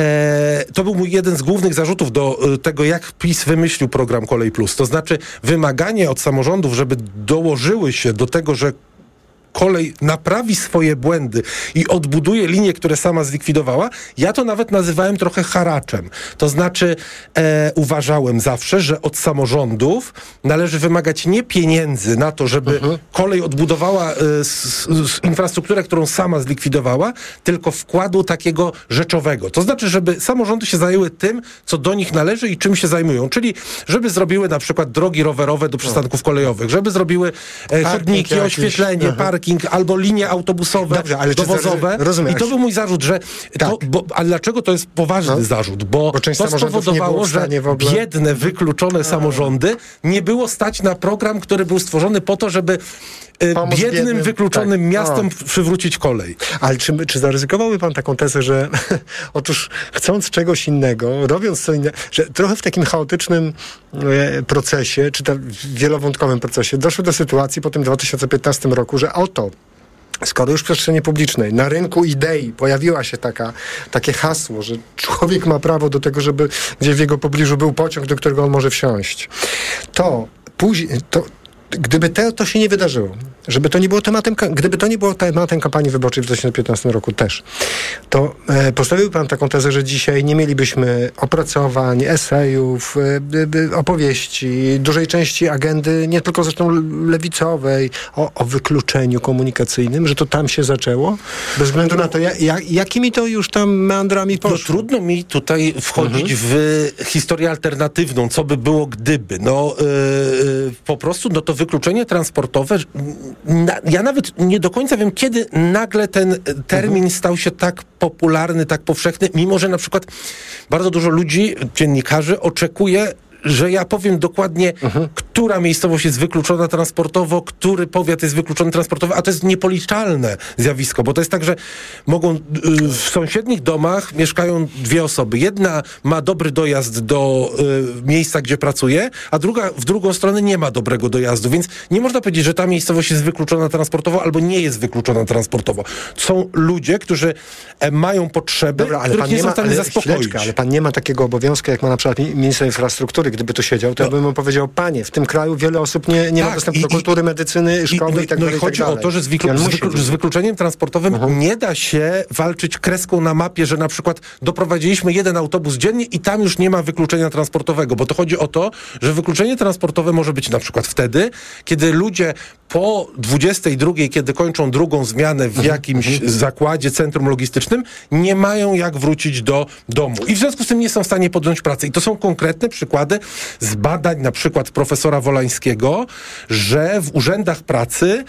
e, to był mój jeden z głównych zarzutów do e, tego, jak PiS wymyślił program Kolej Plus. To znaczy wymaganie od samorządów, żeby dołożyły się do tego, że kolej naprawi swoje błędy i odbuduje linie, które sama zlikwidowała, ja to nawet nazywałem trochę haraczem. To znaczy e, uważałem zawsze, że od samorządów należy wymagać nie pieniędzy na to, żeby uh-huh. kolej odbudowała e, s, s, infrastrukturę, którą sama zlikwidowała, tylko wkładu takiego rzeczowego. To znaczy, żeby samorządy się zajęły tym, co do nich należy i czym się zajmują. Czyli, żeby zrobiły na przykład drogi rowerowe do przystanków kolejowych, żeby zrobiły e, chodniki, jakiś, oświetlenie, uh-huh. parking, albo linie autobusowe, Dobrze, ale dowozowe. Rozumiem, I to był mój zarzut, że tak. to, bo, ale dlaczego to jest poważny no. zarzut? Bo, bo część to spowodowało, że biedne, wykluczone A. samorządy nie było stać na program, który był stworzony po to, żeby Pomóc biednym, biednym, wykluczonym tak. miastom o. przywrócić kolej. Ale czy, czy zaryzykowałby pan taką tezę, że otóż chcąc czegoś innego, robiąc co innego, że trochę w takim chaotycznym e, procesie, czy tam wielowątkowym procesie, doszło do sytuacji po tym dwa tysiące piętnastym roku, że oto skoro już w przestrzeni publicznej, na rynku idei pojawiła się taka, takie hasło, że człowiek ma prawo do tego, żeby gdzieś w jego pobliżu był pociąg, do którego on może wsiąść, to później, to gdyby te, to się nie wydarzyło, żeby to nie było tematem, gdyby to nie było tematem kampanii wyborczej w dwa tysiące piętnastym roku też, to e, postawił pan taką tezę, że dzisiaj nie mielibyśmy opracowań, esejów, e, opowieści, dużej części agendy, nie tylko zresztą lewicowej, o, o wykluczeniu komunikacyjnym, że to tam się zaczęło, bez względu na to, ja, ja, jakimi to już tam meandrami poszło. No trudno mi tutaj wchodzić mhm. w historię alternatywną, co by było gdyby. No yy, po prostu, no to wykluczenie transportowe na, ja nawet nie do końca wiem, kiedy nagle ten termin mhm. stał się tak popularny, tak powszechny, mimo że na przykład bardzo dużo ludzi, dziennikarzy oczekuje, że ja powiem dokładnie, mhm. która miejscowość jest wykluczona transportowo, który powiat jest wykluczony transportowo, a to jest niepoliczalne zjawisko, bo to jest tak, że mogą w sąsiednich domach mieszkają dwie osoby. Jedna ma dobry dojazd do y, miejsca, gdzie pracuje, a druga w drugą stronę nie ma dobrego dojazdu, więc nie można powiedzieć, że ta miejscowość jest wykluczona transportowo albo nie jest wykluczona transportowo. Są ludzie, którzy e, mają potrzeby, Dobra, ale których pan nie, nie są ma, w stanie ale zaspokoić. chwileczkę, ale pan nie ma takiego obowiązku, jak ma na przykład minister infrastruktury. Gdyby tu siedział, to no. ja bym mu powiedział, panie, w tym kraju wiele osób nie, nie tak, ma dostępu i, do kultury, medycyny, szkoły i, i, i tak dalej. No i chodzi tak o to, że z, wyklu- z, wyklu- z wykluczeniem transportowym uh-huh. nie da się walczyć kreską na mapie, że na przykład doprowadziliśmy jeden autobus dziennie i tam już nie ma wykluczenia transportowego, bo to chodzi o to, że wykluczenie transportowe może być na przykład wtedy, kiedy ludzie po dwudziestej drugiej, kiedy kończą drugą zmianę w jakimś uh-huh. zakładzie, centrum logistycznym, nie mają jak wrócić do domu. I w związku z tym nie są w stanie podjąć pracy. I to są konkretne przykłady z badań na przykład profesora Wolańskiego, że w urzędach pracy e,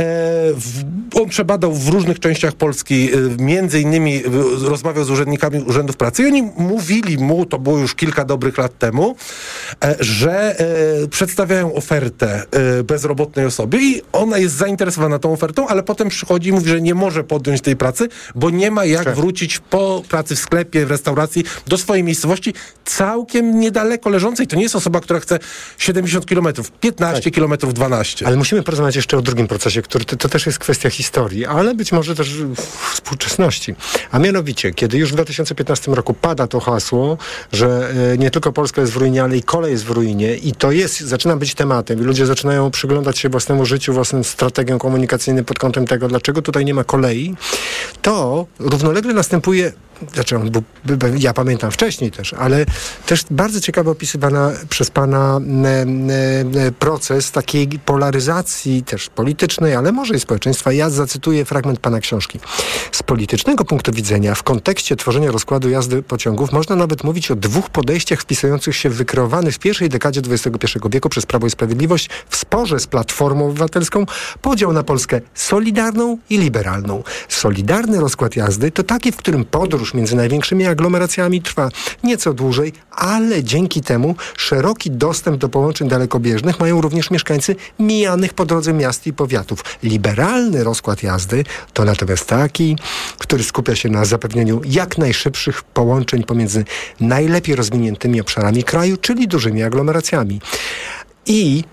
w, on przebadał w różnych częściach Polski, e, między innymi e, rozmawiał z urzędnikami urzędów pracy i oni mówili mu, to było już kilka dobrych lat temu, e, że e, przedstawiają ofertę e, bezrobotnej osobie i ona jest zainteresowana tą ofertą, ale potem przychodzi i mówi, że nie może podjąć tej pracy, bo nie ma jak Czech. wrócić po pracy w sklepie, w restauracji do swojej miejscowości, całkiem niedaleko leżącej. To nie jest osoba, która chce siedemdziesiąt kilometrów, piętnaście tak. kilometrów, dwanaście. Ale musimy porozmawiać jeszcze o drugim procesie, który to, to też jest kwestia historii, ale być może też współczesności. A mianowicie, kiedy już w dwa tysiące piętnastym roku pada to hasło, że e, nie tylko Polska jest w ruinie, ale i kolej jest w ruinie i to jest, zaczyna być tematem i ludzie zaczynają przyglądać się własnemu życiu, własnym strategiom komunikacyjnym pod kątem tego, dlaczego tutaj nie ma kolei, to równolegle następuje, znaczy on był, ja pamiętam wcześniej też, ale też bardzo ciekawe opisywana przez pana e, e, proces takiej polaryzacji też politycznej, ale może i społeczeństwa. Ja zacytuję fragment pana książki. Z politycznego punktu widzenia w kontekście tworzenia rozkładu jazdy pociągów można nawet mówić o dwóch podejściach wpisujących się w wykreowany w pierwszej dekadzie dwudziestego pierwszego wieku przez Prawo i Sprawiedliwość w sporze z Platformą Obywatelską podział na Polskę solidarną i liberalną. Solidarny rozkład jazdy to taki, w którym podróż między największymi aglomeracjami trwa nieco dłużej, ale dzięki temu szeroki dostęp do połączeń dalekobieżnych mają również mieszkańcy mijanych po drodze miast i powiatów. Liberalny rozkład jazdy to natomiast taki, który skupia się na zapewnieniu jak najszybszych połączeń pomiędzy najlepiej rozwiniętymi obszarami kraju, czyli dużymi aglomeracjami. I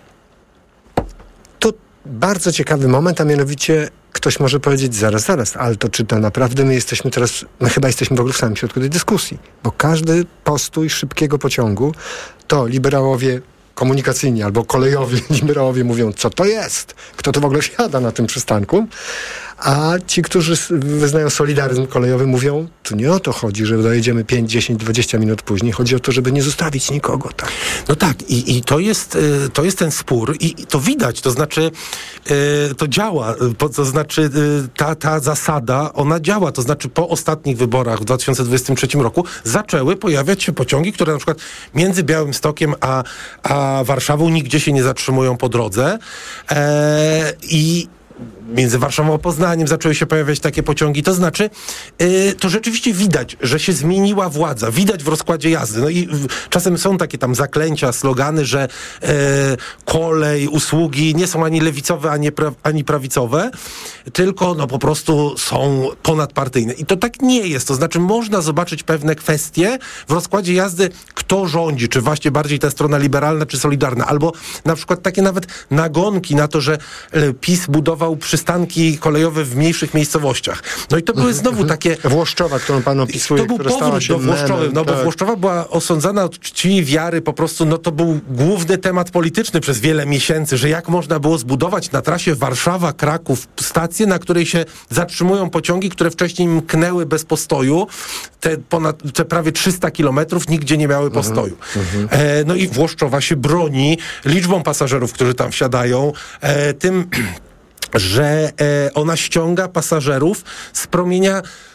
to bardzo ciekawy moment, a mianowicie ktoś może powiedzieć, zaraz, zaraz, ale to czy to naprawdę my jesteśmy teraz, my chyba jesteśmy w ogóle w samym środku tej dyskusji, bo każdy postój szybkiego pociągu to liberałowie komunikacyjni albo kolejowi liberałowie mówią, co to jest, kto to w ogóle wsiada na tym przystanku, a ci, którzy wyznają solidaryzm kolejowy, mówią, tu nie o to chodzi, że dojedziemy pięć, dziesięć, dwadzieścia minut później. Chodzi o to, żeby nie zostawić nikogo. Tak. No tak, i, i to, jest, to jest ten spór i to widać, to znaczy to działa, to znaczy ta, ta zasada, ona działa, to znaczy po ostatnich wyborach w dwa tysiące dwudziestym trzecim roku zaczęły pojawiać się pociągi, które na przykład między Białymstokiem a, a Warszawą nigdzie się nie zatrzymują po drodze e, i między Warszawą a Poznaniem zaczęły się pojawiać takie pociągi. To znaczy, yy, to rzeczywiście widać, że się zmieniła władza. Widać w rozkładzie jazdy. No i w, czasem są takie tam zaklęcia, slogany, że yy, kolej, usługi nie są ani lewicowe, ani, pra, ani prawicowe, tylko no po prostu są ponadpartyjne. I to tak nie jest. To znaczy, można zobaczyć pewne kwestie w rozkładzie jazdy, kto rządzi, czy właśnie bardziej ta strona liberalna, czy solidarna. Albo na przykład takie nawet nagonki na to, że yy, PiS budował przystanki kolejowe w mniejszych miejscowościach. No i to były znowu takie... Włoszczowa, którą pan opisuje, to był powrót do Włoszczowy, no bo tak. Włoszczowa była osądzana od czci wiary, po prostu, no to był główny temat polityczny przez wiele miesięcy, że jak można było zbudować na trasie Warszawa-Kraków stację, na której się zatrzymują pociągi, które wcześniej mknęły bez postoju, te, ponad, te prawie trzysta kilometrów nigdzie nie miały postoju. Mhm, e, no i Włoszczowa się broni liczbą pasażerów, którzy tam wsiadają, e, tym... że e, ona ściąga pasażerów z promienia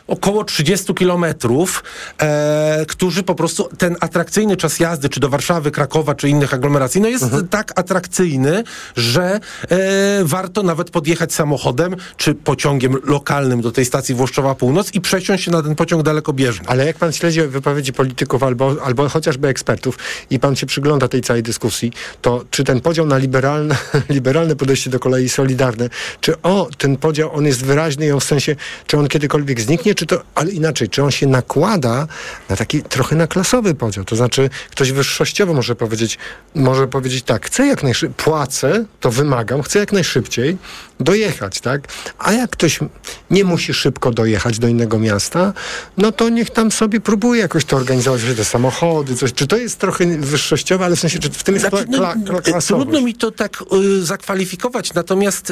około trzydzieści kilometrów, e, którzy po prostu ten atrakcyjny czas jazdy, czy do Warszawy, Krakowa, czy innych aglomeracji, no jest mhm. tak atrakcyjny, że e, warto nawet podjechać samochodem, czy pociągiem lokalnym do tej stacji Włoszczowa Północ i przesiąść się na ten pociąg dalekobieżny. Ale jak pan śledzi wypowiedzi polityków albo, albo chociażby ekspertów i pan się przygląda tej całej dyskusji, to czy ten podział na liberalne, liberalne podejście do kolei solidarne, czy o, ten podział, on jest wyraźny i on w sensie, czy on kiedykolwiek zniknie, czy to, ale inaczej, czy on się nakłada na taki trochę na klasowy podział, to znaczy ktoś wyższościowo może powiedzieć, może powiedzieć tak, chcę jak najszybciej, płacę, to wymagam, chcę jak najszybciej dojechać, tak? A jak ktoś nie musi szybko dojechać do innego miasta, no to niech tam sobie próbuje jakoś to organizować, te samochody, coś. Czy to jest trochę wyższościowe, ale w sensie, czy w tym jest znaczy, kla, kla, klasowość? Trudno mi to tak y, zakwalifikować, natomiast y,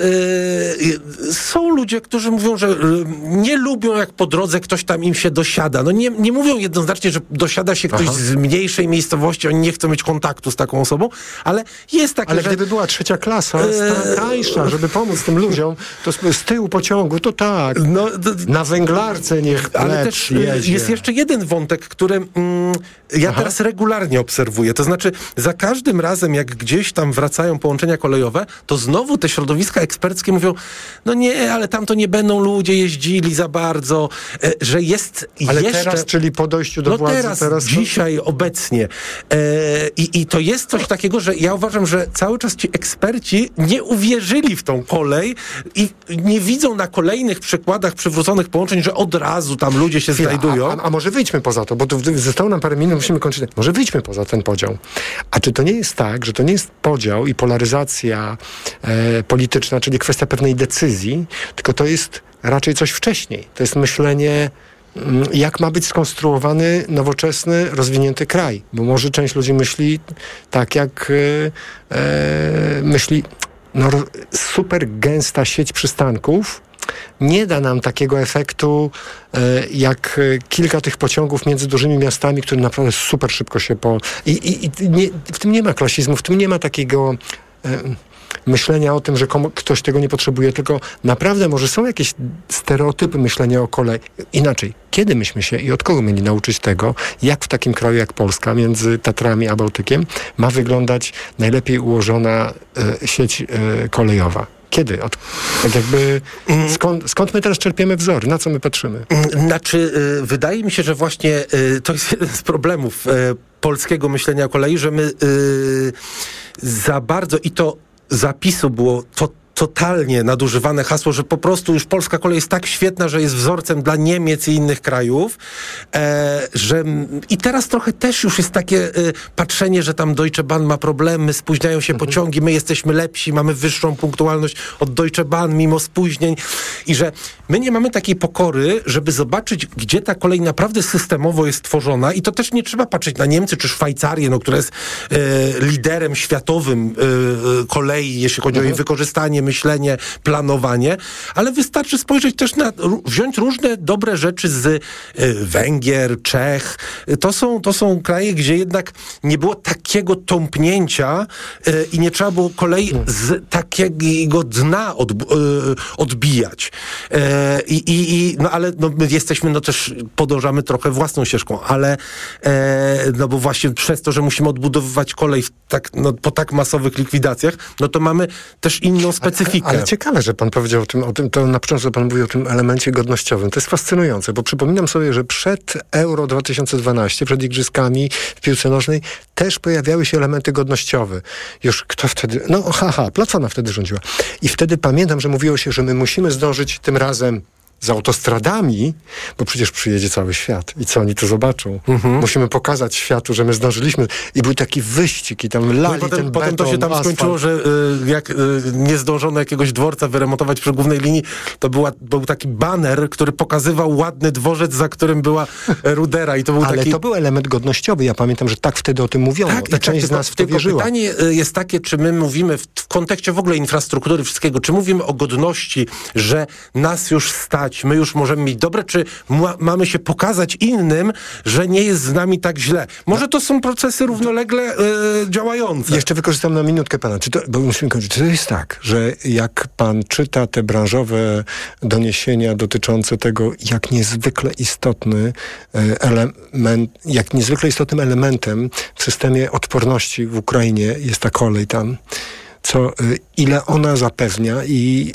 y, są ludzie, którzy mówią, że y, nie lubią, jak po drodze ktoś tam im się dosiada. No nie, nie mówią jednoznacznie, że dosiada się ktoś Aha. z mniejszej miejscowości, oni nie chcą mieć kontaktu z taką osobą, ale jest takie, Ale że... gdyby była trzecia klasa, y, tańsza, żeby pomóc tym ludziom, to z, z tyłu pociągu, to tak. No, d- na węglarce niech Ale też jedzie. Jest jeszcze jeden wątek, który mm, ja Aha. teraz regularnie obserwuję. To znaczy, za każdym razem, jak gdzieś tam wracają połączenia kolejowe, to znowu te środowiska eksperckie mówią, no nie, ale tam to nie będą ludzie jeździli za bardzo, e, że jest ale jeszcze... teraz, czyli po dojściu do no władzy... teraz, teraz dzisiaj, obecnie. E, i, I to jest coś takiego, że ja uważam, że cały czas ci eksperci nie uwierzyli w tą kolej i nie widzą na kolejnych przykładach przywróconych połączeń, że od razu tam ludzie się Chwila, znajdują. A, a, a może wyjdźmy poza to, bo tu zostało nam parę minut, musimy kończyć. Może wyjdźmy poza ten podział. A czy to nie jest tak, że to nie jest podział i polaryzacja e, polityczna, czyli kwestia pewnej decyzji, tylko to jest raczej coś wcześniej. To jest myślenie, m, jak ma być skonstruowany nowoczesny, rozwinięty kraj. Bo może część ludzi myśli tak, jak e, e, myśli no, super gęsta sieć przystanków nie da nam takiego efektu e, jak kilka tych pociągów między dużymi miastami, które naprawdę super szybko się po... I, i, i nie, w tym nie ma klasizmu, w tym nie ma takiego e, myślenia o tym, że komu, ktoś tego nie potrzebuje, tylko naprawdę może są jakieś stereotypy myślenia o kolei. Inaczej, kiedy myśmy się i od kogo mieli nauczyć tego, jak w takim kraju jak Polska, między Tatrami a Bałtykiem, ma wyglądać najlepiej ułożona e, sieć e, kolejowa? Kiedy? Od, tak jakby skąd, skąd my teraz czerpiemy wzory? Na co my patrzymy? Znaczy, y, wydaje mi się, że właśnie y, to jest jeden z problemów y, polskiego myślenia o kolei, że my y, za bardzo i to zapisu było to totalnie nadużywane hasło, że po prostu już polska kolej jest tak świetna, że jest wzorcem dla Niemiec i innych krajów, e, że i teraz trochę też już jest takie e, patrzenie, że tam Deutsche Bahn ma problemy, spóźniają się mhm. pociągi, my jesteśmy lepsi, mamy wyższą punktualność od Deutsche Bahn mimo spóźnień i że my nie mamy takiej pokory, żeby zobaczyć, gdzie ta kolej naprawdę systemowo jest tworzona i to też nie trzeba patrzeć na Niemcy czy Szwajcarię, no, która jest e, liderem światowym e, kolei, jeśli chodzi mhm. o jej wykorzystanie, myślenie, planowanie, ale wystarczy spojrzeć też na, wziąć różne dobre rzeczy z y, Węgier, Czech. To są, to są kraje, gdzie jednak nie było takiego tąpnięcia y, i nie trzeba było kolei z takiego dna od, y, odbijać. Y, i, i, no ale no, my jesteśmy, no też podążamy trochę własną ścieżką, ale y, no bo właśnie przez to, że musimy odbudowywać kolej w tak, no, po tak masowych likwidacjach, no to mamy też inną specyfikę. Ale, ale ciekawe, że pan powiedział o tym, o tym, to na początku pan mówił o tym elemencie godnościowym. To jest fascynujące, bo przypominam sobie, że przed Euro dwa tysiące dwanaście, przed igrzyskami w piłce nożnej, też pojawiały się elementy godnościowe. Już kto wtedy... No haha, Platforma wtedy rządziła. I wtedy pamiętam, że mówiło się, że my musimy zdążyć tym razem z autostradami, bo przecież przyjedzie cały świat i co oni to zobaczą. Mhm. Musimy pokazać światu, że my zdążyliśmy i był taki wyścig i tam lali no i potem, ten potem beton, to się tam asfalt. skończyło, że y, jak y, nie zdążono jakiegoś dworca wyremontować przy głównej linii, to była, był taki baner, który pokazywał ładny dworzec, za którym była rudera i to był Ale taki... to był element godnościowy. Ja pamiętam, że tak wtedy o tym mówiono. Tak, Ta część tak, z nas w to tylko wierzyła. Pytanie jest takie, czy my mówimy w, w kontekście w ogóle infrastruktury wszystkiego, czy mówimy o godności, że nas już stać wygrać, my już możemy mieć dobre, czy ma, mamy się pokazać innym, że nie jest z nami tak źle. Może to są procesy równolegle e, działające. Jeszcze wykorzystam na minutkę pana. Czy to, bo musimy kończyć. Czy to jest tak, że jak pan czyta te branżowe doniesienia dotyczące tego, jak niezwykle istotny element, jak niezwykle istotnym elementem w systemie odporności w Ukrainie jest ta kolej tam, co, ile ona zapewnia i,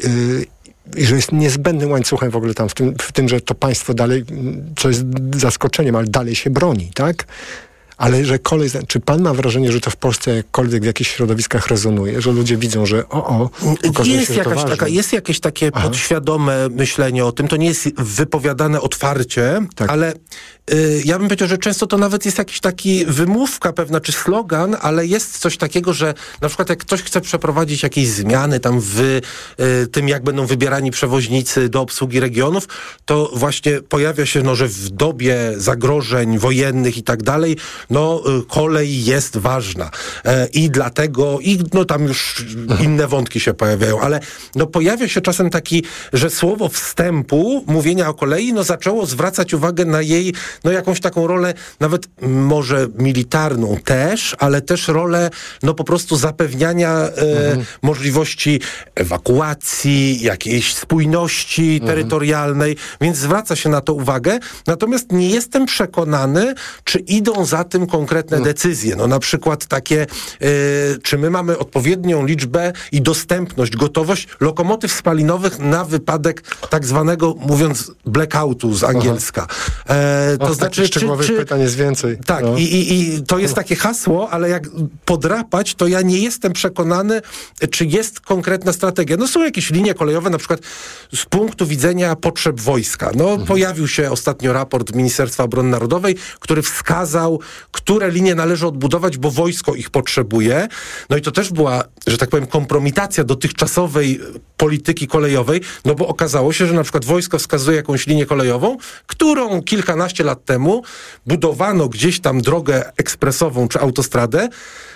i że jest niezbędnym łańcuchem w ogóle tam, w tym, w tym, że to państwo dalej, co jest zaskoczeniem, ale dalej się broni, tak? Ale że kolej, czy pan ma wrażenie, że to w Polsce jakkolwiek w jakichś środowiskach rezonuje, że ludzie widzą, że o, o, jest, się, jakaś taka, jest jakieś takie Aha. podświadome myślenie o tym, to nie jest wypowiadane otwarcie, tak. ale y, ja bym powiedział, że często to nawet jest jakiś taki wymówka pewna, czy slogan, ale jest coś takiego, że na przykład jak ktoś chce przeprowadzić jakieś zmiany tam w y, tym, jak będą wybierani przewoźnicy do obsługi regionów, to właśnie pojawia się, no, że w dobie zagrożeń wojennych i tak dalej, no kolej jest ważna e, i dlatego, i no tam już inne wątki się pojawiają, ale no pojawia się czasem taki, że słowo wstępu, mówienia o kolei, no zaczęło zwracać uwagę na jej, no jakąś taką rolę, nawet może militarną też, ale też rolę, no po prostu zapewniania e, mhm. możliwości ewakuacji, jakiejś spójności mhm. terytorialnej, więc zwraca się na to uwagę, natomiast nie jestem przekonany, czy idą za tym konkretne hmm. decyzje. No na przykład takie, yy, czy my mamy odpowiednią liczbę i dostępność, gotowość lokomotyw spalinowych na wypadek tak zwanego, mówiąc, blackoutu z angielska. E, to o, znaczy, szczegółowych czy, czy, pytań jest więcej. Tak, no. i, i, i to jest takie hasło, ale jak podrapać, to ja nie jestem przekonany, czy jest konkretna strategia. No są jakieś linie kolejowe, na przykład z punktu widzenia potrzeb wojska. No hmm. pojawił się ostatnio raport Ministerstwa Obrony Narodowej, który wskazał, które linie należy odbudować, bo wojsko ich potrzebuje. No i to też była, że tak powiem, kompromitacja dotychczasowej polityki kolejowej, no bo okazało się, że na przykład wojsko wskazuje jakąś linię kolejową, którą kilkanaście lat temu budowano gdzieś tam drogę ekspresową czy autostradę.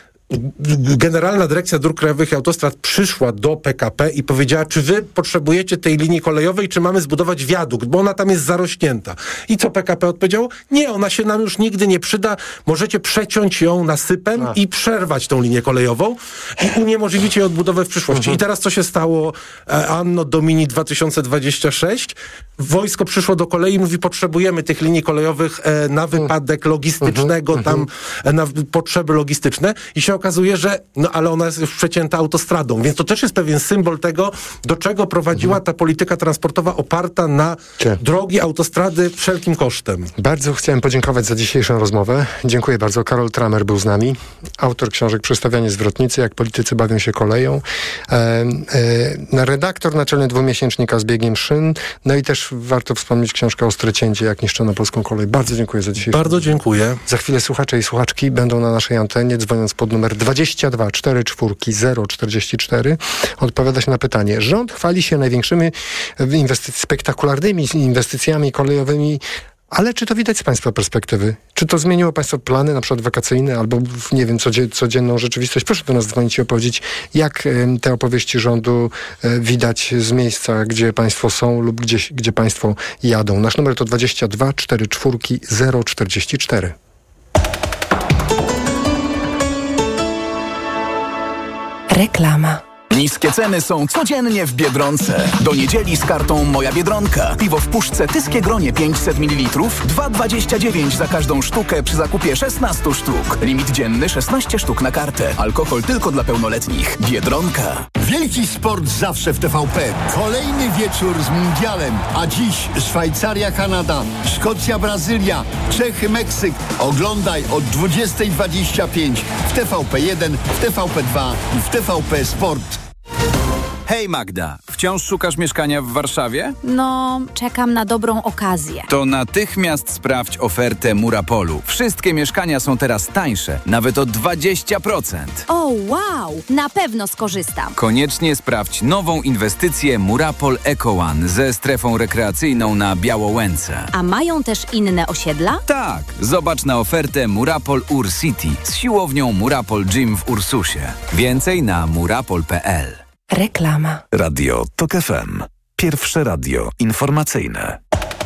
Generalna Dyrekcja Dróg Krajowych i Autostrad przyszła do P K P i powiedziała, czy wy potrzebujecie tej linii kolejowej, czy mamy zbudować wiadukt, bo ona tam jest zarośnięta. I co P K P odpowiedziało? Nie, ona się nam już nigdy nie przyda, możecie przeciąć ją nasypem A. i przerwać tą linię kolejową i uniemożliwić jej odbudowę w przyszłości. Mhm. I teraz co się stało Anno Domini dwa tysiące dwadzieścia sześć? Wojsko przyszło do kolei i mówi, potrzebujemy tych linii kolejowych na wypadek logistycznego, mhm. tam na potrzeby logistyczne i się okazuje, że no ale ona jest już przecięta autostradą, więc to też jest pewien symbol tego, do czego prowadziła ta polityka transportowa oparta na Cie. drogi, autostrady wszelkim kosztem. Bardzo chciałem podziękować za dzisiejszą rozmowę. Dziękuję bardzo. Karol Tramer był z nami. Autor książek Przestawianie zwrotnicy, jak politycy bawią się koleją. E, e, redaktor naczelny dwumiesięcznika Z biegiem szyn. No i też warto wspomnieć książkę Ostre cięcie, jak niszczono polską kolej. Bardzo dziękuję za dzisiejszą Bardzo rozmowę. dziękuję. Za chwilę słuchacze i słuchaczki będą na naszej antenie, dzwoniąc pod numer dwadzieścia dwa czterdzieści cztery zero czterdzieści cztery odpowiadać na pytanie. Rząd chwali się największymi inwestyc- spektakularnymi inwestycjami kolejowymi, ale czy to widać z państwa perspektywy? Czy to zmieniło państwo plany, na przykład wakacyjne, albo nie wiem, codzie- codzienną rzeczywistość? Proszę do nas dzwonić i opowiedzieć, jak y, te opowieści rządu y, widać z miejsca, gdzie państwo są lub gdzieś, gdzie państwo jadą. Nasz numer to dwadzieścia dwa czterdzieści cztery zero czterdzieści cztery. Reklama. Niskie ceny są codziennie w Biedronce. Do niedzieli z kartą Moja Biedronka. Piwo w puszce Tyskie Gronie pięćset mililitrów, dwa dwadzieścia dziewięć za każdą sztukę przy zakupie szesnaście sztuk. Limit dzienny szesnaście sztuk na kartę. Alkohol tylko dla pełnoletnich. Biedronka. Wielki sport zawsze w T V P. Kolejny wieczór z mundialem. A dziś Szwajcaria, Kanada, Szkocja, Brazylia, Czechy, Meksyk. Oglądaj od dwudziestej dwadzieścia pięć w T V P jeden, w T V P dwa i w T V P Sport. Hej Magda, wciąż szukasz mieszkania w Warszawie? No, czekam na dobrą okazję. To natychmiast sprawdź ofertę Murapolu. Wszystkie mieszkania są teraz tańsze, nawet o dwadzieścia procent. O, wow! Na pewno skorzystam. Koniecznie sprawdź nową inwestycję Murapol Eco One ze strefą rekreacyjną na Białołęce. A mają też inne osiedla? Tak, zobacz na ofertę Murapol Ur City z siłownią Murapol Gym w Ursusie. Więcej na murapol kropka p l. Reklama. Radio Tok F M. Pierwsze radio informacyjne.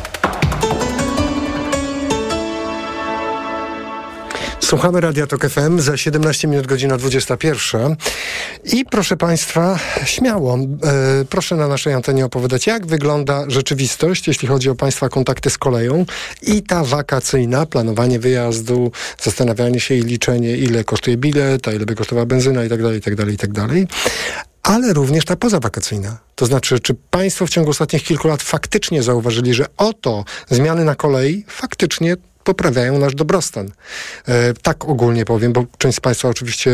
Słuchamy Radia Tok F M, za siedemnaście minut godzina dwudziesta pierwsza. I proszę Państwa, śmiało, e, proszę na naszej antenie opowiadać, jak wygląda rzeczywistość, jeśli chodzi o Państwa kontakty z koleją i ta wakacyjna, planowanie wyjazdu, zastanawianie się i liczenie, ile kosztuje bilet, a ile by kosztowała benzyna i tak dalej, i tak dalej, i tak dalej. Ale również ta pozawakacyjna. To znaczy, czy Państwo w ciągu ostatnich kilku lat faktycznie zauważyli, że oto zmiany na kolei faktycznie poprawiają nasz dobrostan. E, tak ogólnie powiem, bo część z Państwa oczywiście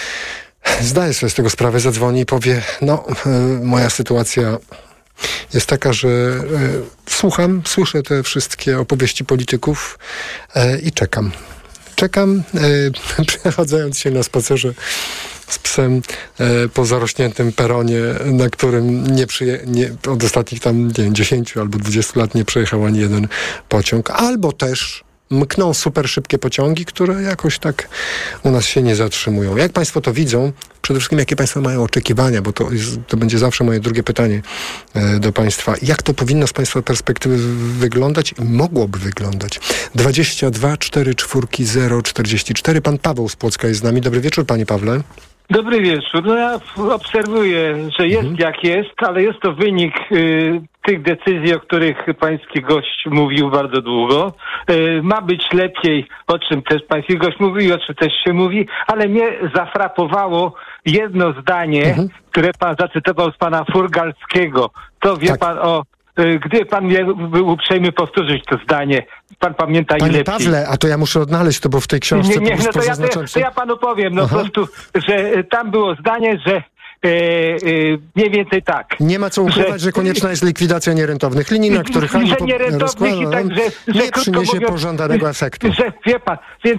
zdaje sobie z tego sprawę, zadzwoni i powie, no, e, moja sytuacja jest taka, że e, słucham, słyszę te wszystkie opowieści polityków e, i czekam. Czekam, e, przechodząc się na spacerze z psem e, po zarośniętym peronie, na którym nie przyje, nie, od ostatnich tam nie wiem, dziesięciu albo dwudziestu lat nie przejechał ani jeden pociąg. Albo też mkną super szybkie pociągi, które jakoś tak u nas się nie zatrzymują. Jak Państwo to widzą? Przede wszystkim, jakie Państwo mają oczekiwania, bo to, jest, to będzie zawsze moje drugie pytanie e, do Państwa. Jak to powinno z Państwa perspektywy wyglądać i mogłoby wyglądać? dwadzieścia dwa cztery cztery zero czterdzieści cztery. Pan Paweł z Płocka jest z nami. Dobry wieczór, Panie Pawle. Dobry wieczór. No ja obserwuję, że jest mhm. jak jest, ale jest to wynik y, tych decyzji, o których pański gość mówił bardzo długo. Y, ma być lepiej, o czym też pański gość mówił, o czym też się mówi, ale mnie zafrapowało jedno zdanie, mhm. które pan zacytował z pana Furgalskiego. To wie tak. pan o... Gdy pan mnie był uprzejmy powtórzyć to zdanie, pan pamięta Panie ile lepiej. Pawle, a to ja muszę odnaleźć to, bo w tej książce... Nie, nie, no to ja, to, ja, to ja panu powiem, no Aha. po prostu, że tam było zdanie, że e, e, mniej więcej tak. Nie ma co ukrywać, że, że konieczna jest likwidacja nierentownych linii, na których Że nierentownych i tak, że, że nie przyniesie mówiąc, pożądanego efektu. Że, wie pan, więc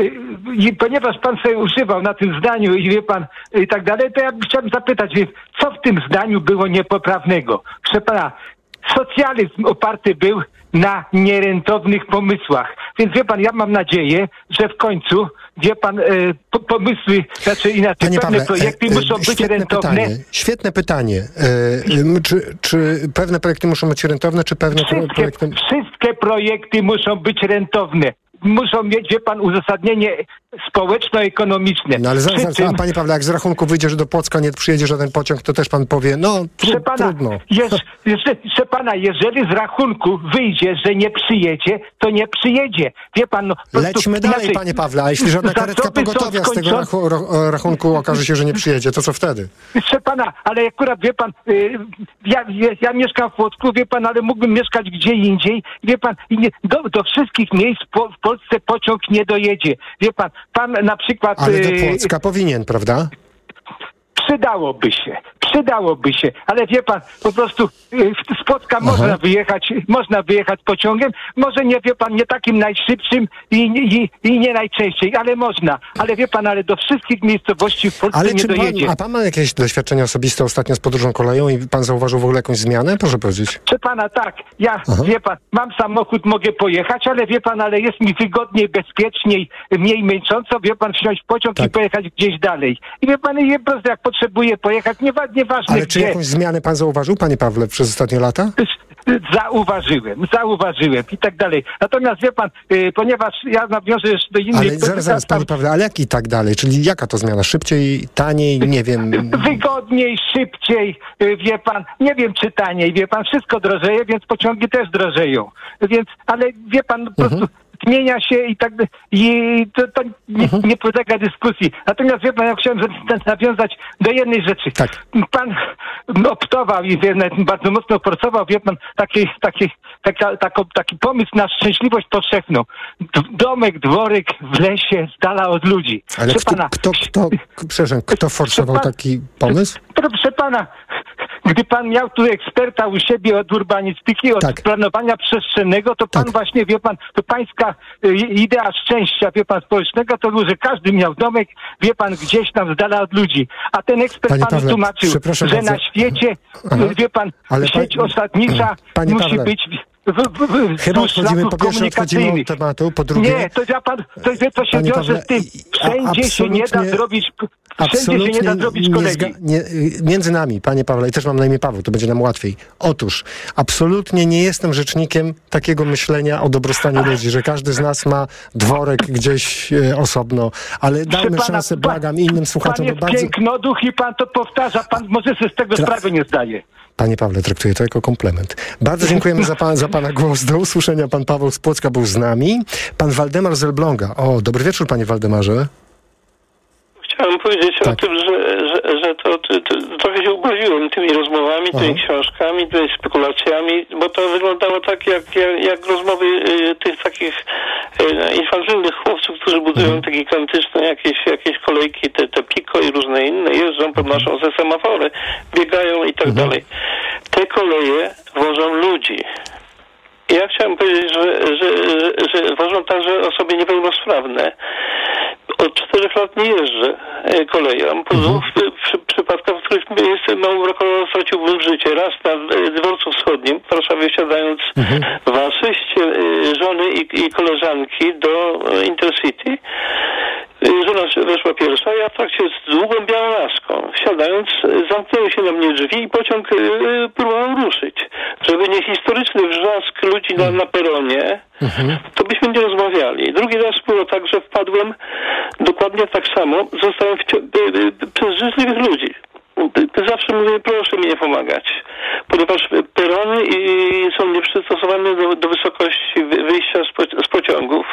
i ponieważ pan sobie używał na tym zdaniu i wie pan i tak dalej, to ja chciałbym zapytać, co w tym zdaniu było niepoprawnego? Proszę pana, socjalizm oparty był na nierentownych pomysłach. Więc wie pan, ja mam nadzieję, że w końcu, wie pan, e, po, pomysły, znaczy inaczej, Panie pewne Pawle, projekty e, muszą być rentowne. Pytanie, świetne pytanie. E, czy, czy pewne projekty muszą być rentowne, czy pewne wszystkie, projekty... Wszystkie projekty muszą być rentowne. Muszą mieć, wie pan, uzasadnienie społeczno-ekonomiczne. No ale zaraz, tym... a panie Pawle, jak z rachunku wyjdzie, że do Płocka nie przyjedzie żaden pociąg, to też pan powie, no tru, pana, trudno. Jeż, proszę pana, jeżeli z rachunku wyjdzie, że nie przyjedzie, to nie przyjedzie. Wie pan, no... Lećmy dalej, inaczej, panie Pawle, a jeśli żadna karetka pogotowia z tego rachu, rachunku okaże się, że nie przyjedzie, to co wtedy? Proszę pana, ale akurat, wie pan, yy, ja, ja, ja mieszkam w Płocku, wie pan, ale mógłbym mieszkać gdzie indziej. Wie pan, i nie, do, do wszystkich miejsc po, w Polsce pociąg nie dojedzie. Wie pan, pan na przykład... Ale do Płocka yy, powinien, prawda? Przydałoby się, przydałoby się, ale wie pan, po prostu yy, z Płocka Aha. można wyjechać, można wyjechać pociągiem, może nie, wie pan, nie takim najszybszym i, i, i nie najczęściej, ale można, ale wie pan, ale do wszystkich miejscowości w Polsce ale nie czy dojedzie. Pan, a pan ma jakieś doświadczenia osobiste ostatnio z podróżą koleją i pan zauważył w ogóle jakąś zmianę? Proszę powiedzieć. Proszę pana, tak, ja, Aha. wie pan, mam samochód, mogę pojechać, ale wie pan, ale jest mi wygodniej, bezpieczniej, mniej męcząco, wie pan, wsiąść w pociąg tak. i pojechać gdzieś dalej. I wie pan, i po prostu jak potrzebuje pojechać, nie, nieważne ale czy gdzie. jakąś zmianę pan zauważył, panie Pawle, przez ostatnie lata? Zauważyłem, zauważyłem i tak dalej. Natomiast wie pan, y, ponieważ ja nawiążę jeszcze do innych... Ale zaraz, zaraz, panie Pawle, ale jak i tak dalej? Czyli jaka to zmiana? Szybciej, taniej, nie wiem... Wygodniej, szybciej, y, wie pan, nie wiem czy taniej, wie pan, wszystko drożeje, więc pociągi też drożeją. Więc, ale wie pan, po prostu... Mhm. Zmienia się i tak i to, to nie, uh-huh. nie podlega dyskusji. Natomiast wie pan, ja chciałem nawiązać do jednej rzeczy. Tak. Pan optował i wie, bardzo mocno forsował, wie pan, taki, taki, taka, tako, taki pomysł na szczęśliwość powszechną. Domek, dworek w lesie, z dala od ludzi. Ale kto, pana, kto, kto, przepraszam, kto forsował pan, taki pomysł? Proszę pana, gdy pan miał tu eksperta u siebie od urbanistyki, od tak. planowania przestrzennego, to pan tak. właśnie, wie pan, to pańska y, idea szczęścia, wie pan, społecznego, to był, że każdy miał domek, wie pan, gdzieś tam z dala od ludzi. A ten ekspert panu Pawle, tłumaczył, że bardzo. na świecie, Aha. wie pan, ale sieć pa... osadnicza Panie musi Pawle. być... w, w, w, Chyba odchodzimy, po pierwsze odchodzimy od tematu, po drugie... Nie, to ja pan, to, to się wiąże Pawle, z tym, wszędzie się nie da zrobić... Wszędzie się nie da zrobić kolei. Nie, nie, między nami, panie Pawle, i też mam na imię Paweł, to będzie nam łatwiej. Otóż, absolutnie nie jestem rzecznikiem takiego myślenia o dobrostanie ludzi, że każdy z nas ma dworek gdzieś e, osobno, ale dajmy pana, szansę, błagam, innym słuchaczom. Pan jest bardzo... pięknoduch i pan to powtarza, pan może sobie z tego Tra... sprawy nie zdaje. Panie Pawle, traktuję to jako komplement. Bardzo dziękujemy za, pan, za pana głos. Do usłyszenia. Pan Paweł z Płocka był z nami. Pan Waldemar z Elbląga. O, dobry wieczór, panie Waldemarze. Chciałem powiedzieć tak. o tym, że, że, że to, to, to trochę się ubawiłem tymi rozmowami, Aha. tymi książkami, tymi spekulacjami, bo to wyglądało tak jak, jak, jak rozmowy y, tych takich y, infantylnych chłopców, którzy budują mhm. te gigantyczne jakieś, jakieś kolejki, te, te Pico i różne inne, jeżdżą, podnoszą ze semafory, biegają i tak mhm. dalej. Te koleje wożą ludzi. Ja chciałem powiedzieć, że, że, że, że wożą także osoby niepełnosprawne. Od czterech lat nie jeżdżę koleją. Po dwóch mhm. przy, przypadkach, w których mało brakowało, straciłbym życie. Raz na dworcu wschodnim w Warszawie, wsiadając mhm. w asyście żony i, i koleżanki do Intercity. Żona weszła pierwsza, ja w trakcie z długą białą laską, wsiadając, zamknęły się na mnie drzwi i pociąg yy, próbował ruszyć. Żeby nie historyczny wrzask ludzi na, na peronie, mhm. to byśmy nie rozmawiali. Drugi raz było tak, że wpadłem dokładnie tak samo, zostałem wci- yy, yy, przez życzliwych ludzi. Zawsze mówię, proszę mi nie pomagać, ponieważ perony i są nieprzystosowane do, do wysokości wyjścia z, po, z pociągów.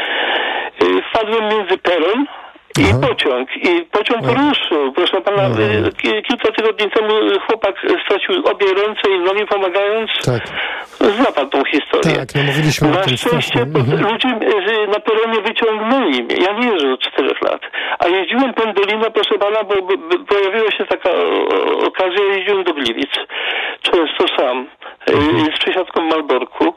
Wpadłem między peron i Aha. pociąg. I pociąg Aha. ruszył. Proszę pana, Aha. kilka tygodni temu chłopak stracił obie ręce i nogi, pomagając. Tak. Zna pan tą historię. Tak, no mówiliśmy na o tym szczęście mhm. ludzie na peronie wyciągnęli mnie. Ja nie jeżdżę od czterech lat. A jeździłem pendolino, proszę pana, bo, bo, bo pojawiła się taka o, okazja, jeździłem do Gliwic. Często sam. Mhm. Z przesiadką w Malborku.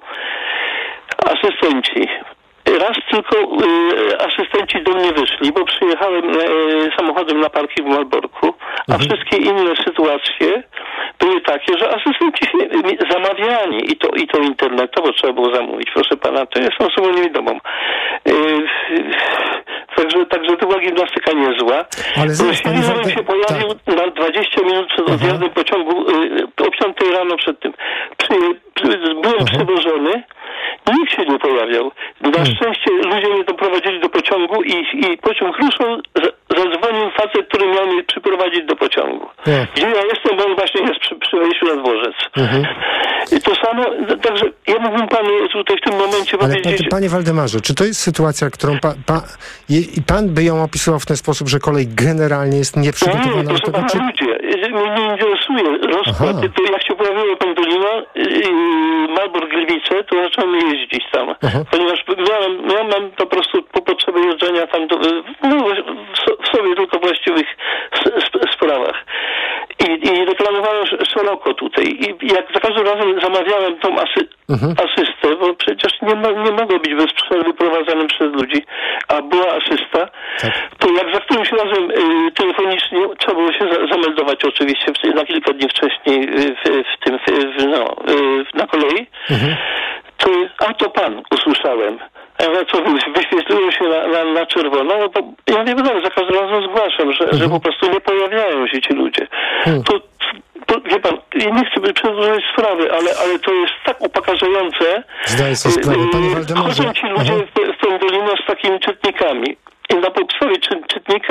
Asystenci. Raz tylko y, asystenci do mnie wyszli, bo przyjechałem y, samochodem na parking w Malborku, a mhm. wszystkie inne sytuacje były takie, że asystenci y, zamawiani i to, i to internetowo trzeba było zamówić, proszę pana, to jest osobą niewidomą. Y, y, także, także to była gimnastyka niezła. Ale Silverem się pojawił tak. na dwadzieścia minut przed odjazdem pociągu, y, o piątej rano przed tym. Przy, przy, byłem Aha. przywożony. Nikt się nie pojawiał. Na hmm. szczęście ludzie mnie doprowadzili do pociągu i, i pociąg ruszył, zadzwonił facet, który miał mnie przyprowadzić do pociągu. Yeah. Gdzie ja jestem, bo on właśnie jest przy, przy wejściu na dworzec. Mhm. I to samo, także ja mógłbym panu tutaj w tym momencie Ale powiedzieć... Ale panie Waldemarze, czy to jest sytuacja, którą pa, pa, i pan by ją opisywał w ten sposób, że kolej generalnie jest nieprzygotowana? Nie, proszę do tego, pana, czy... ludzie, mnie nie interesuje rozkład. To jak się pojawiło pendolino, Malbork Gliwice, to zacząłem jeździć tam. Aha. Ponieważ miałem, miałem po prostu po potrzeby jeżdżenia tam do, no, w sobie tylko właściwych sp- sprawach. I, I reklamowałem szeroko tutaj. I jak za każdym razem zamawiałem tą asy- mhm. asystę, bo przecież nie, ma, nie mogło być bez przerwy prowadzonym przez ludzi, a była asysta, tak. to jak za którymś razem y, telefonicznie trzeba było się za, zameldować oczywiście na kilka dni wcześniej y, w, w tym, w, no, y, na kolei, mhm. to a to pan usłyszałem. Ja mówię, co wyświetliło się na, na, na czerwono, no bo ja nie wiem, za każdym razem zgłaszam, że, mhm. że po prostu nie pojawiają się ci ludzie. Mhm. To, to, wie pan, nie chcę przedłużać sprawy, ale, ale to jest tak upokarzające. Zdaję sobie sprawę, panie Waldemarze. Chodzą ci ludzie Aha. w, w pendolino z takimi czytnikami. I na podstawie czy, czytnika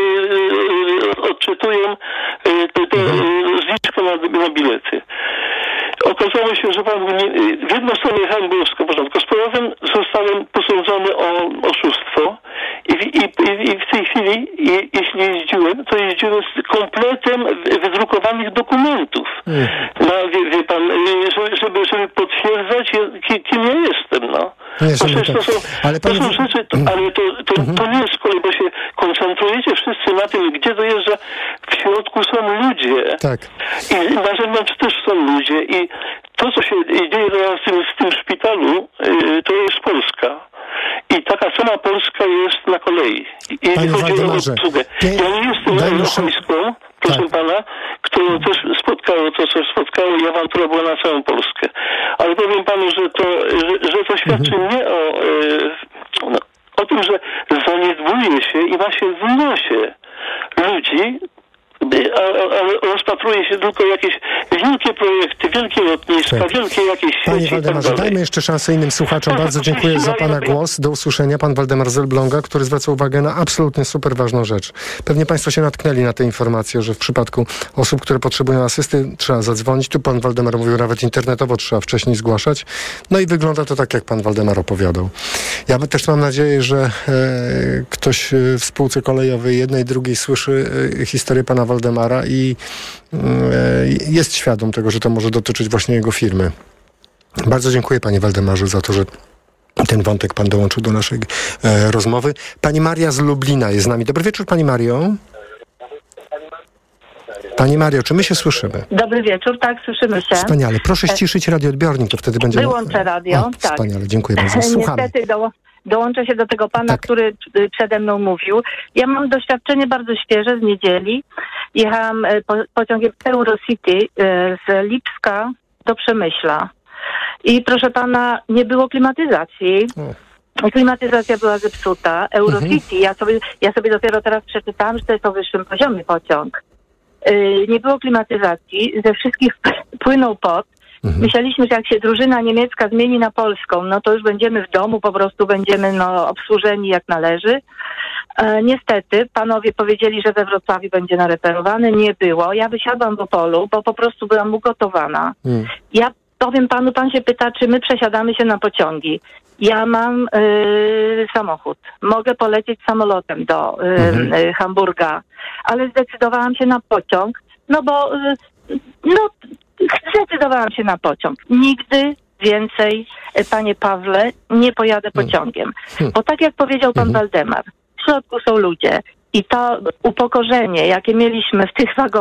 yy, odczytują yy, tę yy, zliczkę na, na bilety. Okazało się, że pan nie, w jedną stronę jechałem, było wszystko w porządku. Z powrotem zostałem posądzony o oszustwo i, i, i, i w tej chwili, i, jeśli jeździłem, to jeździłem z kompletem wydrukowanych dokumentów. Mm. Na, wie, wie pan, żeby, żeby potwierdzać, kim ja jestem, no. Nie, to, to, to, są, ale to są rzeczy, to, ale to, to, mm-hmm. to nie jest z kolei, bo się koncentrujecie wszyscy na tym, gdzie dojeżdża. W środku są ludzie. Tak. I na zewnątrz też są ludzie. I to, co się dzieje teraz w tym, w tym szpitalu, yy, to jest Polska. I taka sama Polska jest na kolei. I chodzi o obsługę. Ja nie jestem ochrońską, proszę tak. pana, którą też spotkałem. spotkało, to co spotkało i awantura była na całą Polskę. Ale powiem panu, że to, że, że to świadczy mhm. nie o, e, no, o tym, że zaniedbuje się i ma się w nosie ludzi, ale rozpatruje się tylko jakieś wielkie projekty, wielkie lotniska, tak. wielkie jakieś sieci. Panie Waldemarze, tak dajmy jeszcze szansę innym słuchaczom. Tak, bardzo dziękuję za pana głos. Do usłyszenia. Pan Waldemar z Elbląga, który zwraca uwagę na absolutnie super ważną rzecz. Pewnie państwo się natknęli na tę informację, że w przypadku osób, które potrzebują asysty, trzeba zadzwonić. Tu pan Waldemar mówił, nawet internetowo trzeba wcześniej zgłaszać. No i wygląda to tak, jak pan Waldemar opowiadał. Ja też mam nadzieję, że e, ktoś w spółce kolejowej jednej, drugiej słyszy e, historię pana Waldemara i e, jest świadom tego, że to może dotyczyć właśnie jego firmy. Bardzo dziękuję panie Waldemarze za to, że ten wątek pan dołączył do naszej e, rozmowy. Pani Maria z Lublina jest z nami. Dobry wieczór pani Mario. Pani Mario, czy my się słyszymy? Dobry wieczór, tak, słyszymy się. Wspaniale. Proszę ściszyć radioodbiornik, to wtedy będzie... Wyłączę radio, o, tak. Wspaniale, dziękuję bardzo. Słuchamy. Niestety do, dołączę się do tego pana, tak. który przede mną mówił. Ja mam doświadczenie bardzo świeże z niedzieli. Jechałam po, pociągiem Eurocity z Lipska do Przemyśla. I proszę pana, nie było klimatyzacji. O. Klimatyzacja była zepsuta. Eurocity, mhm. ja, sobie, ja sobie dopiero teraz przeczytałam, że to jest o wyższym poziomie pociąg. Yy, nie było klimatyzacji, ze wszystkich płynął pot. Mhm. Myśleliśmy, że jak się drużyna niemiecka zmieni na polską, no to już będziemy w domu, po prostu będziemy no, obsłużeni jak należy. E, niestety, panowie powiedzieli, że we Wrocławiu będzie nareperowany. Nie było. Ja wysiadłam w Opolu, bo po prostu byłam ugotowana. Mhm. Ja powiem panu, pan się pyta, czy my przesiadamy się na pociągi. Ja mam y, samochód. Mogę polecieć samolotem do y, mhm. y, Hamburga, ale zdecydowałam się na pociąg, no bo y, no, zdecydowałam się na pociąg. Nigdy więcej, y, panie Pawle, nie pojadę pociągiem. Mhm. Bo tak jak powiedział pan mhm. Waldemar, w środku są ludzie i to upokorzenie, jakie mieliśmy w tych wagonach,